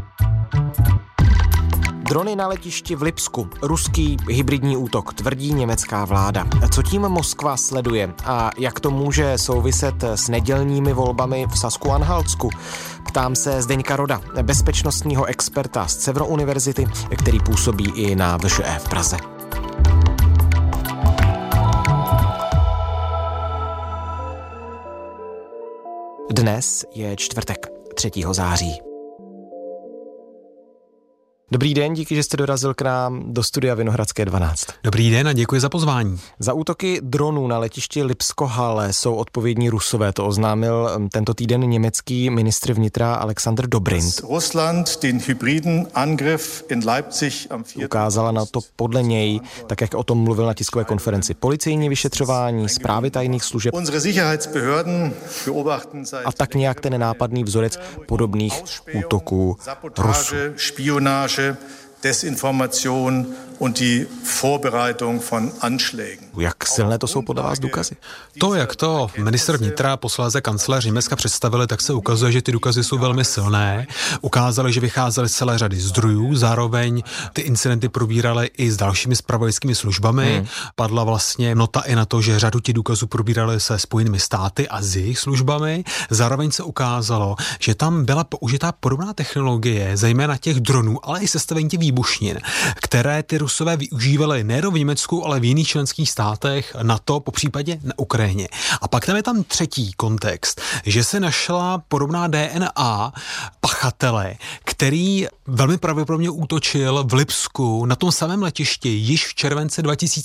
Drony na letišti v Lipsku. Ruský hybridní útok, tvrdí německá vláda. Co tím Moskva sleduje a jak to může souviset s nedělními volbami v Sasku-Anhaltsku? Ptám se Zdeňka Roda, bezpečnostního experta z Cevro univerzity, který působí i na VŠE v Praze. Dnes je čtvrtek, 3. září. Dobrý den, díky, že jste dorazil k nám do studia Vinohradské 12. Dobrý den a děkuji za pozvání. Za útoky dronů na letišti Lipsko-Halle jsou odpovědní Rusové, to oznámil tento týden německý ministr vnitra Alexander Dobrindt. Ukázala na to podle něj, tak jak o tom mluvil na tiskové konferenci, policejní vyšetřování, zprávy tajných služeb a tak nějak ten nápadný vzorec podobných útoků Rusů. Desinformation und die Vorbereitung von Anschlägen. Jak silné to jsou podle vás důkazy? To, jak to ministr vnitra, posléze kancléř Německa představili, tak se ukazuje, že ty důkazy jsou velmi silné. Ukázali, že vycházely z celé řady zdrojů, zároveň ty incidenty probírali i s dalšími zpravodajskými službami. Padla vlastně nota i na to, že řadu těch důkazů probírali se Spojenými státy a s jejich službami. Zároveň se ukázalo, že tam byla použitá podobná technologie, zejména těch dronů, ale i sestavení těch výbušnin, které ty Rusové využívali nejen v Německu, ale v jiných členských státech NATO, popřípadě na Ukrajině. A pak tam je tam třetí kontext, že se našla podobná DNA pachatele, který velmi pravděpodobně útočil v Lipsku na tom samém letišti již v červenci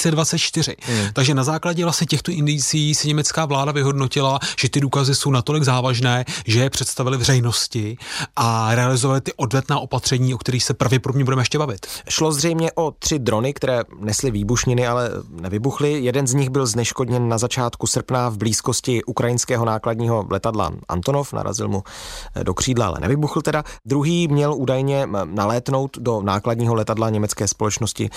2024. Takže na základě vlastně těchto indicí si německá vláda vyhodnotila, že ty důkazy jsou natolik závažné, že je představili veřejnosti a realizovali ty odvetná opatření, o kterých se pravděpodobně budeme ještě bavit. Šlo zřejmě o 3 drony, které nesly výbušniny, ale nevybuchly. Jeden z nich byl zneškodněn na začátku srpna v blízkosti ukrajinského nákladního letadla Antonov, narazil mu do křídla, ale nevybuchl teda. Druhý měl údajně nalétnout do nákladního letadla německé společnosti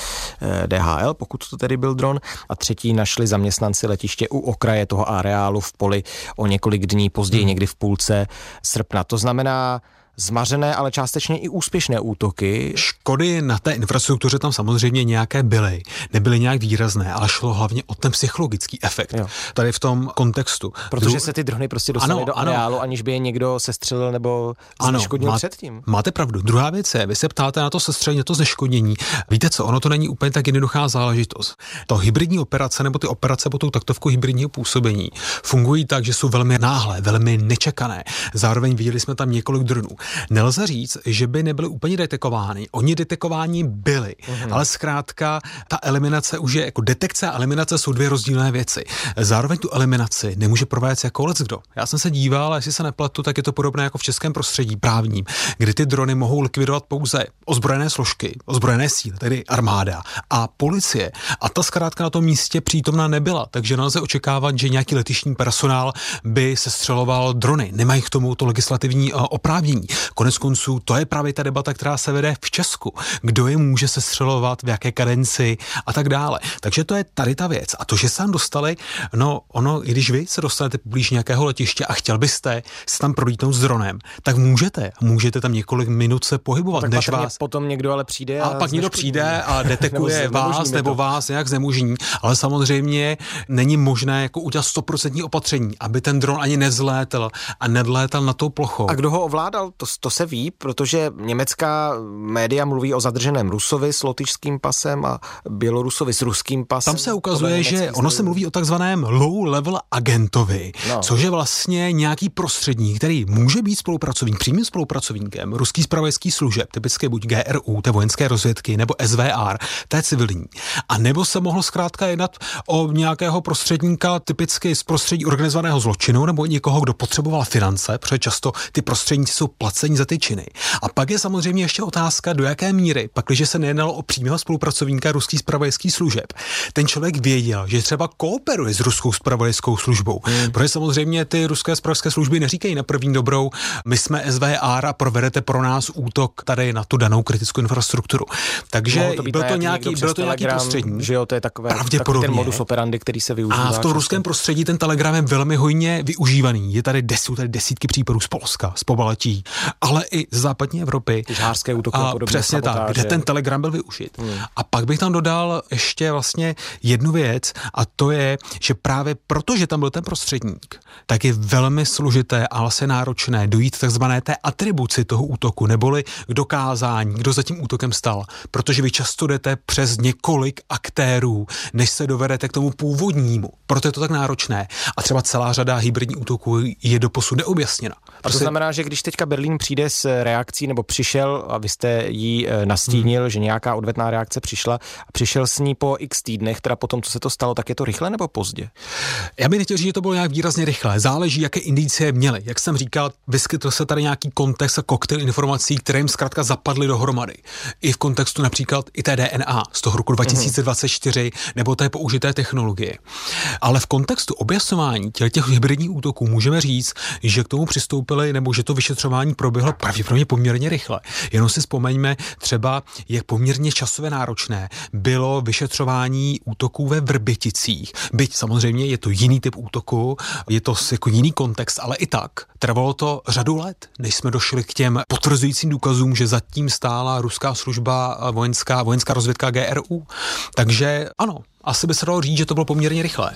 DHL, pokud to tedy byl dron. A třetí našli zaměstnanci letiště u okraje toho areálu v poli o několik dní později, někdy v půlce srpna. To znamená zmařené, ale částečně i úspěšné útoky. Škody na té infrastruktuře tam samozřejmě nějaké byly. Nebyly nějak výrazné, ale šlo hlavně o ten psychologický efekt. Jo. Tady v tom kontextu. Protože se ty drony prostě dostaly do areálu, aniž by je někdo sestřelil nebo zneškodnil předtím. Máte pravdu. Druhá věc je, vy se ptáte na to sestřelení, na to zneškodnění. Víte co, ono to není úplně tak jednoduchá záležitost. To hybridní operace nebo ty operace pod tou taktovkou hybridního působení fungují tak, že jsou velmi náhlé, velmi nečekané. Zároveň viděli jsme tam několik dronů. Nelze říct, že by nebyly úplně detekovány. Oni detekováni byli, ale zkrátka ta eliminace už je, jako detekce a eliminace jsou 2 rozdílné věci. Zároveň tu eliminaci nemůže provést jako leckdo. Já jsem se díval, a jestli se nepletu, tak je to podobné jako v českém prostředí právním, kdy ty drony mohou likvidovat pouze ozbrojené složky, ozbrojené síly, tedy armáda a policie. A ta zkrátka na tom místě přítomná nebyla, takže nelze očekávat, že nějaký letištní personál by sestřeloval drony. Nemají k tomu to legislativní oprávnění. Koneckonců to je právě ta debata, která se vede v Česku. Kdo je může sestřelovat, v jaké kadenci a tak dále. Takže to je tady ta věc. A to, že se tam dostali, no ono, i když vy se dostanete blíž nějakého letiště a chtěl byste se tam prolítnout s dronem, tak můžete tam několik minut se pohybovat, tak než vás potom někdo ale přijde a pak někdo přijde a detekuje vás nebo vás nějak znemožní, ale samozřejmě není možné jako udělat 100% opatření, aby ten dron ani nevzlétl a nedlétal na tou plochou. A kdo ho ovládal, to se ví, protože německá média mluví o zadrženém Rusovi s lotyšským pasem a Bělorusovi s ruským pasem. Tam se ukazuje, že ono se mluví o takzvaném low-level agentovi, což je vlastně nějaký prostředník, který může být přímým spolupracovníkem ruských zpravodajských služeb, typicky buď GRU, té vojenské rozvědky, nebo SVR, té civilní. A nebo se mohlo zkrátka jednat o nějakého prostředníka typicky z prostředí organizovaného zločinu, nebo někoho, kdo potřeboval finance, protože často ty prostředníci jsou placeni za ty činy. A pak je samozřejmě ještě otázka, do jaké míry, pakliže se nejednalo o přímého spolupracovníka ruských zpravodajských služeb, ten člověk věděl, že třeba kooperuje s ruskou zpravodajskou službou. Protože samozřejmě ty ruské zpravodajské služby neříkají na první dobrou, my jsme SVR a provedete pro nás útok tady na tu danou kritickou infrastrukturu. Takže byl to nějaký prostředník. Že jo, to je takový ten modus operandi, který se využívá. A v tom ruském prostředí ten Telegram je velmi hojně využívaný. Jsou tady desítky případů z Polska, z Pobaltí, ale i z západní Evropy. Žhářské útoky a podobně. Přesně tak, kde ten Telegram byl využit. A pak bych tam dodal ještě vlastně jednu věc, a to je, že právě protože tam byl ten prostředník, tak je velmi složité a vlastně náročné dojít takzvané té atribuci toho útoku, neboli k dokázání, kdo za tím útokem stal, protože vy často jdete přes několik aktérů, než se dovedete k tomu původnímu. Proto je to tak náročné. A třeba celá řada hybridních útoků je doposud neobjasněna. A to znamená, že když teďka Berlín přijde s reakcí, nebo přišel, a vy jste jí nastínil, že nějaká odvetná reakce přišla, a přišel s ní po x týdnech, teda potom, co se to stalo, tak je to rychle nebo pozdě? Já bych nechtěl říct, že to bylo nějak výrazně rychle. Záleží, jaké indicie měly. Jak jsem říkal, vyskytl se tady nějaký kontext a koktejl informací, které jim zkrátka zapadly dohromady. I v kontextu například i té DNA z toho roku 2024 nebo té použité technologie. Ale v kontextu objasňování těch hybridních útoků můžeme říct, že k tomu přistoupili nebo že to vyšetřování proběhlo pravděpodobně poměrně rychle. Jenom si vzpomeňme třeba, jak poměrně časově náročné bylo vyšetřování útoků ve Vrběticích. Byť samozřejmě je to jiný typ útoku, je to jako jiný kontext, ale i tak trvalo to řadu let, než jsme došli k těm potvrzujícím důkazům, že zatím stála ruská služba vojenská rozvědka GRU. Takže ano, asi by se dalo říct, že to bylo poměrně rychlé.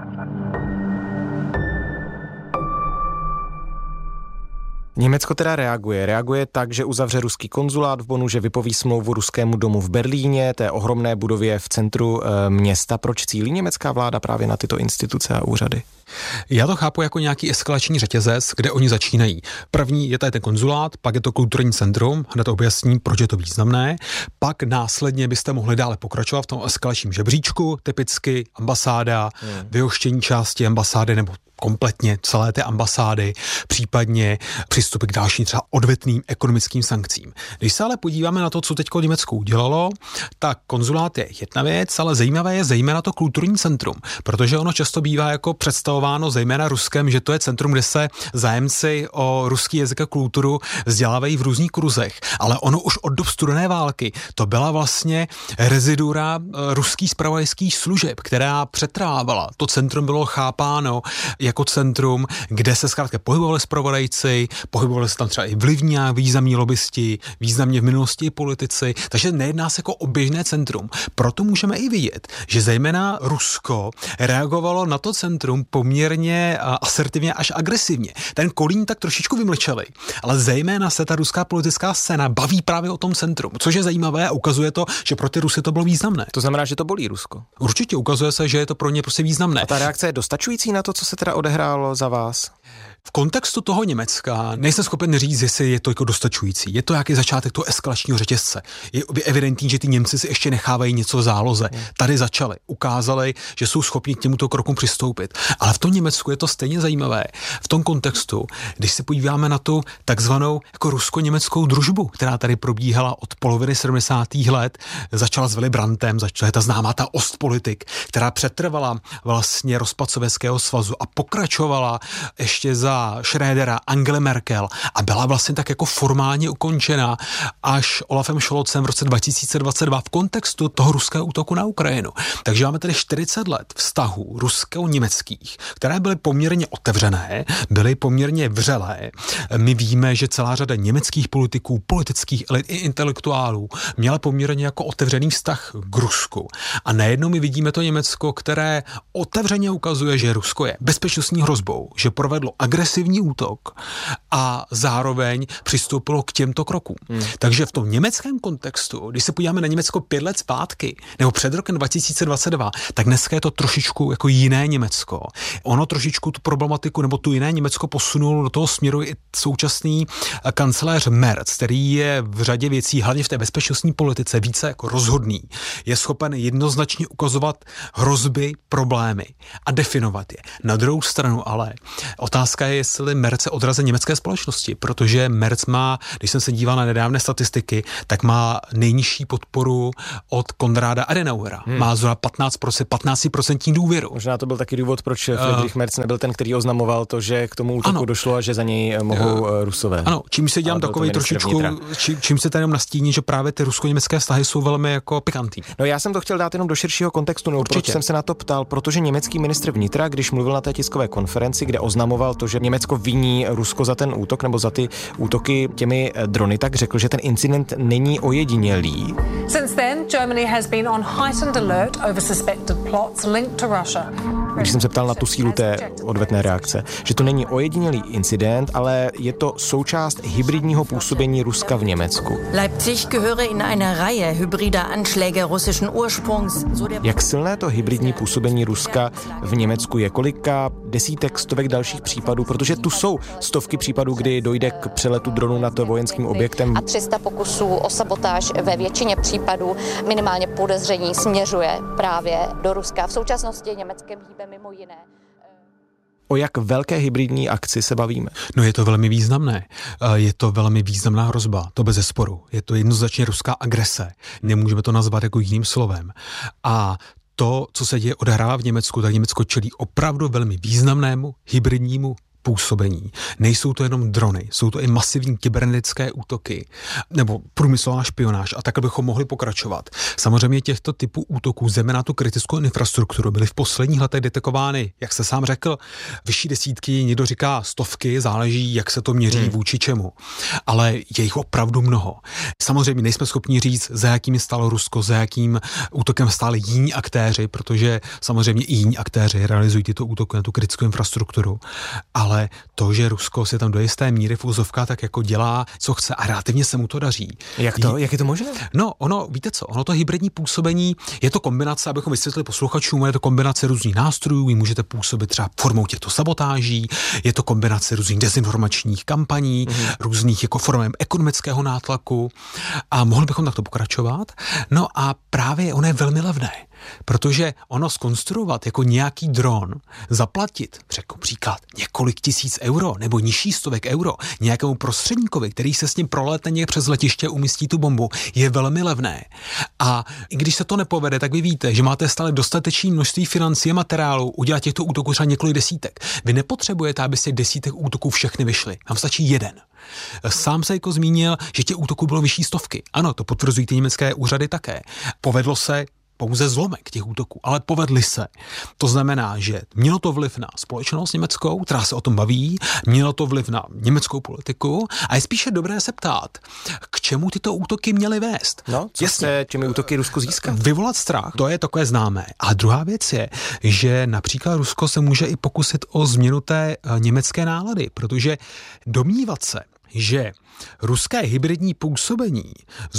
Německo teda reaguje tak, že uzavře ruský konzulát v Bonnu, že vypoví smlouvu ruskému domu v Berlíně, té ohromné budově v centru města. Proč cílí německá vláda právě na tyto instituce a úřady? Já to chápu jako nějaký eskalační řetězec, kde oni začínají. První je tady ten konzulát, pak je to kulturní centrum, hned objasním, proč je to významné. Pak následně byste mohli dále pokračovat v tom eskalačním žebříčku, typicky ambasáda, vyhoštění části ambasády nebo kompletně celé té ambasády, případně přístupy k dalším třeba odvetným ekonomickým sankcím. Když se ale podíváme na to, co teďko Německo udělalo, tak konzulát je jedna věc, ale zajímavé je zejména to kulturní centrum, protože ono často bývá jako představováno zejména Ruskem, že to je centrum, kde se zájemci o ruský jazyk a kulturu vzdělávají v různých kruzech, ale ono už od dob studené války to byla vlastně rezidura ruských zpravodajských služeb, která přetrávala. To centrum bylo chápáno jako centrum, kde se zkrátka pohybovali zpravodajci, pohybovali se tam třeba i vlivní a významní lobbysti, významně v minulosti i politici, takže nejedná se jako o běžné centrum. Proto můžeme i vidět, že zejména Rusko reagovalo na to centrum poměrně asertivně až agresivně. Ten Kolín tak trošičku vymlčeli, ale zejména se ta ruská politická scéna baví právě o tom centrum, což je zajímavé a ukazuje to, že pro ty Rusy to bylo významné. To znamená, že to bolí Rusko. Určitě ukazuje se, že je to pro ně prostě významné. A ta reakce je dostačující na to, co se teda odehrálo za vás? V kontextu toho Německa nejsem schopen říct, jestli je to jako dostačující. Je to jaký začátek toho eskalačního řetězce. Je evidentní, že ty Němci si ještě nechávají něco v záloze. Tady začali, ukázali, že jsou schopni k těmto krokům přistoupit. Ale v tom Německu je to stejně zajímavé. V tom kontextu, když se podíváme na tu takzvanou jako rusko-německou družbu, která tady probíhala od poloviny 70. let, začala s Willy Brandtem, začala ta známá ta Ostpolitik, která přetrvala vlastně rozpad Sovětského svazu a pokračovala ještě ještě za Schrödera, Angely Merkel a byla vlastně tak jako formálně ukončena až Olafem Scholzem v roce 2022 v kontextu toho ruského útoku na Ukrajinu. Takže máme tady 40 let vztahů rusko-německých, které byly poměrně otevřené, byly poměrně vřelé. My víme, že celá řada německých politiků, politických elit i intelektuálů měla poměrně jako otevřený vztah k Rusku. A najednou my vidíme to Německo, které otevřeně ukazuje, že Rusko je bezpečnostní hrozbou, že provedlo agresivní útok a zároveň přistoupilo k těmto krokům. Takže v tom německém kontextu, když se podíváme na Německo 5 let zpátky, nebo před rokem 2022, tak dneska je to trošičku jako jiné Německo. Ono trošičku tu problematiku nebo tu jiné Německo posunulo do toho směru i současný kancléř Merz, který je v řadě věcí, hlavně v té bezpečnostní politice, více jako rozhodný. Je schopen jednoznačně ukazovat hrozby, problémy a definovat je. Na druhou stranu ale otázka je, jestli Merz je odrazem německé společnosti, protože Merz má, když jsem se díval na nedávné statistiky, tak má nejnižší podporu od Konráda Adenauera. Má zhruba 15% důvěru. Možná to byl taky důvod, proč Friedrich Merz nebyl ten, který oznamoval to, že k tomu útoku došlo a že za něj mohou Rusové. Ano, čím se dělám takový trošičku, čím se tady nastíní, že právě ty rusko-německé vztahy jsou velmi jako pikantní. No já jsem to chtěl dát jenom do širšího kontextu, no, proč jsem se na to ptal, protože německý ministr vnitra, když mluvil na té tiskové konferenci, kde oznamoval to, že Německo viní Rusko za ten útok nebo za ty útoky těmi drony, tak řekl, že ten incident není ojedinělý. Since then, Germany has been on heightened alert over suspected plots linked to Russia. Když jsem se ptal na tu sílu té odvetné reakce, že to není ojedinělý incident, ale je to součást hybridního působení Ruska v Německu. Leipzig gehöre in einer Reihe hybrider Anschläge russischen Ursprungs. Jak silné to hybridní působení Ruska v Německu je? Kolika desítek, stovek dalších případů? Protože tu jsou stovky případů, kdy dojde k přeletu dronů nad vojenským objektem. A 300 pokusů o sabotáž. Ve většině případů minimálně podezření směřuje právě do Ruska. V současnosti Německém hýbe mimo jiné. O jak velké hybridní akci se bavíme? No je to velmi významné. Je to velmi významná hrozba, to bez zesporu. Je to jednoznačně ruská agrese. Nemůžeme to nazvat jako jiným slovem. A to, co se děje, odehrává v Německu, tak Německo čelí opravdu velmi významnému hybridnímu působení. Nejsou to jenom drony, jsou to i masivní kybernetické útoky nebo průmyslová špionáž a takhle bychom mohli pokračovat. Samozřejmě těchto typů útoků, zejména na tu kritickou infrastrukturu, byly v posledních letech detekovány, jak se sám řekl, vyšší desítky, někdo říká stovky, záleží, jak se to měří vůči čemu. Ale je jich opravdu mnoho. Samozřejmě nejsme schopni říct, za jakým stálo Rusko, za jakým útokem stáli jiní aktéři, protože samozřejmě i jiní aktéři realizují tyto útoky na tu kritickou infrastrukturu. Ale to, že Rusko si tam do jisté míry v úzovkách tak jako dělá, co chce a relativně se mu to daří. Jak je to možné? No, víte co, ono to hybridní působení, je to kombinace, abychom vysvětlili posluchačům, je to kombinace různých nástrojů, vy můžete působit třeba formou těchto sabotáží, je to kombinace různých dezinformačních kampaní, různých jako formem ekonomického nátlaku a mohli bychom takto pokračovat. No a právě ono je velmi levné. Protože ono zkonstruovat jako nějaký dron, zaplatit, řeknu příklad, několik tisíc euro nebo nižší stovek euro nějakému prostředníkovi, který se s ním prolétne někde přes letiště, umístí tu bombu, je velmi levné. A i když se to nepovede, tak vy víte, že máte stále dostatečné množství financí a materiálu udělat těchto útoků třeba několik desítek. Vy nepotřebujete, aby z těch desítek útoků všechny vyšly. Vám stačí jeden. Sám se jako zmínil, že těch útoků bylo vyšší stovky. Ano, to potvrzují ty německé úřady také. Povedlo se pouze zlomek těch útoků, ale povedly se. To znamená, že mělo to vliv na společnost německou, která se o tom baví, mělo to vliv na německou politiku a je spíše dobré se ptát, k čemu tyto útoky měly vést. No, co se těmi útoky Rusko získá? Vyvolat strach, to je takové známé. A druhá věc je, že například Rusko se může i pokusit o změnu té německé nálady, protože domnívat se, že ruské hybridní působení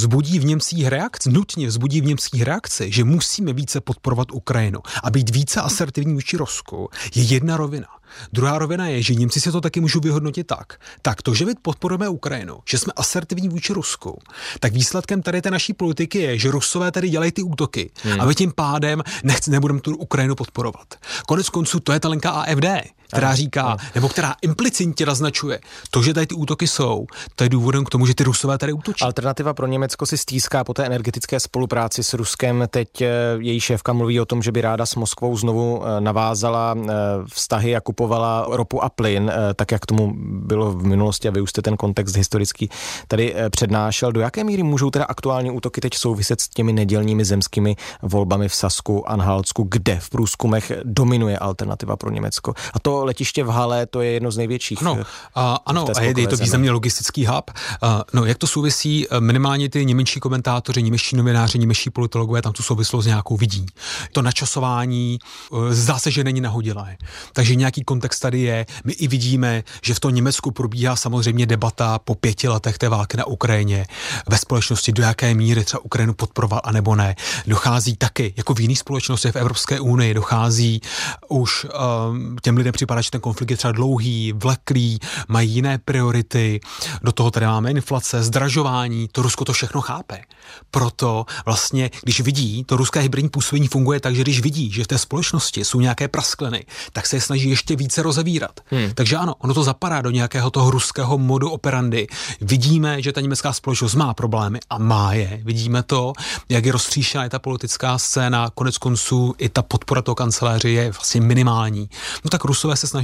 nutně vzbudí v Němcích reakci, že musíme více podporovat Ukrajinu a být více asertivní vůči Rusku, je jedna rovina. Druhá rovina je, že Němci si to taky můžou vyhodnotit tak to, že my podporujeme Ukrajinu, že jsme asertivní vůči Rusku, tak výsledkem tady té naší politiky je, že Rusové tady dělají ty útoky a my tím pádem nebudeme tu Ukrajinu podporovat. Konec konců to je ta linka AfD, která říká, nebo která implicitně naznačuje, to, že tady ty útoky jsou, to je důvodem k tomu, že ty Rusové tady útočí. Alternativa pro Německo si stýská po té energetické spolupráci s Ruskem. Teď její šéfka mluví o tom, že by ráda s Moskvou znovu navázala vztahy a kupovala kupovala ropu a plyn, tak jak tomu bylo v minulosti, a vy už jste ten kontext historický tady přednášel. Do jaké míry můžou teda aktuální útoky teď souviset s těmi nedělními zemskými volbami v Sasku, Anhaltsku, kde v průzkumech dominuje alternativa pro Německo? A to letiště v Halle, to je jedno z největších. Ano, a je to významně logistický hub. Jak to souvisí, minimálně ty němečtí komentátoři, němečtí novináři, němečtí politologové tam tu souvislost nějakou vidí. To načasování zdá se, že není nahodilé. Takže nějaký kontext tady je. My i vidíme, že v tom Německu probíhá samozřejmě debata po 5 letech té války na Ukrajině ve společnosti, do jaké míry třeba Ukrajinu podporoval a nebo ne. Dochází taky, jako v jiných společnostech v Evropské unii, dochází už těm lidem připadá, že ten konflikt je třeba dlouhý, vleklý, mají jiné priority, do toho tady máme inflace, zdražování, to Rusko to všechno chápe. Proto vlastně, když vidí, to ruské hybridní působení funguje tak, že když vidí, že v té společnosti jsou nějaké praskliny, tak se je snaží ještě více rozevírat. Takže ano, ono to zapadá do nějakého toho ruského modu operandy. Vidíme, že ta německá společnost má problémy a má je. Vidíme to, jak je roztříšená ta politická scéna, konec konců i ta podpora toho kancléře je vlastně minimální. No tak Rusové se snaží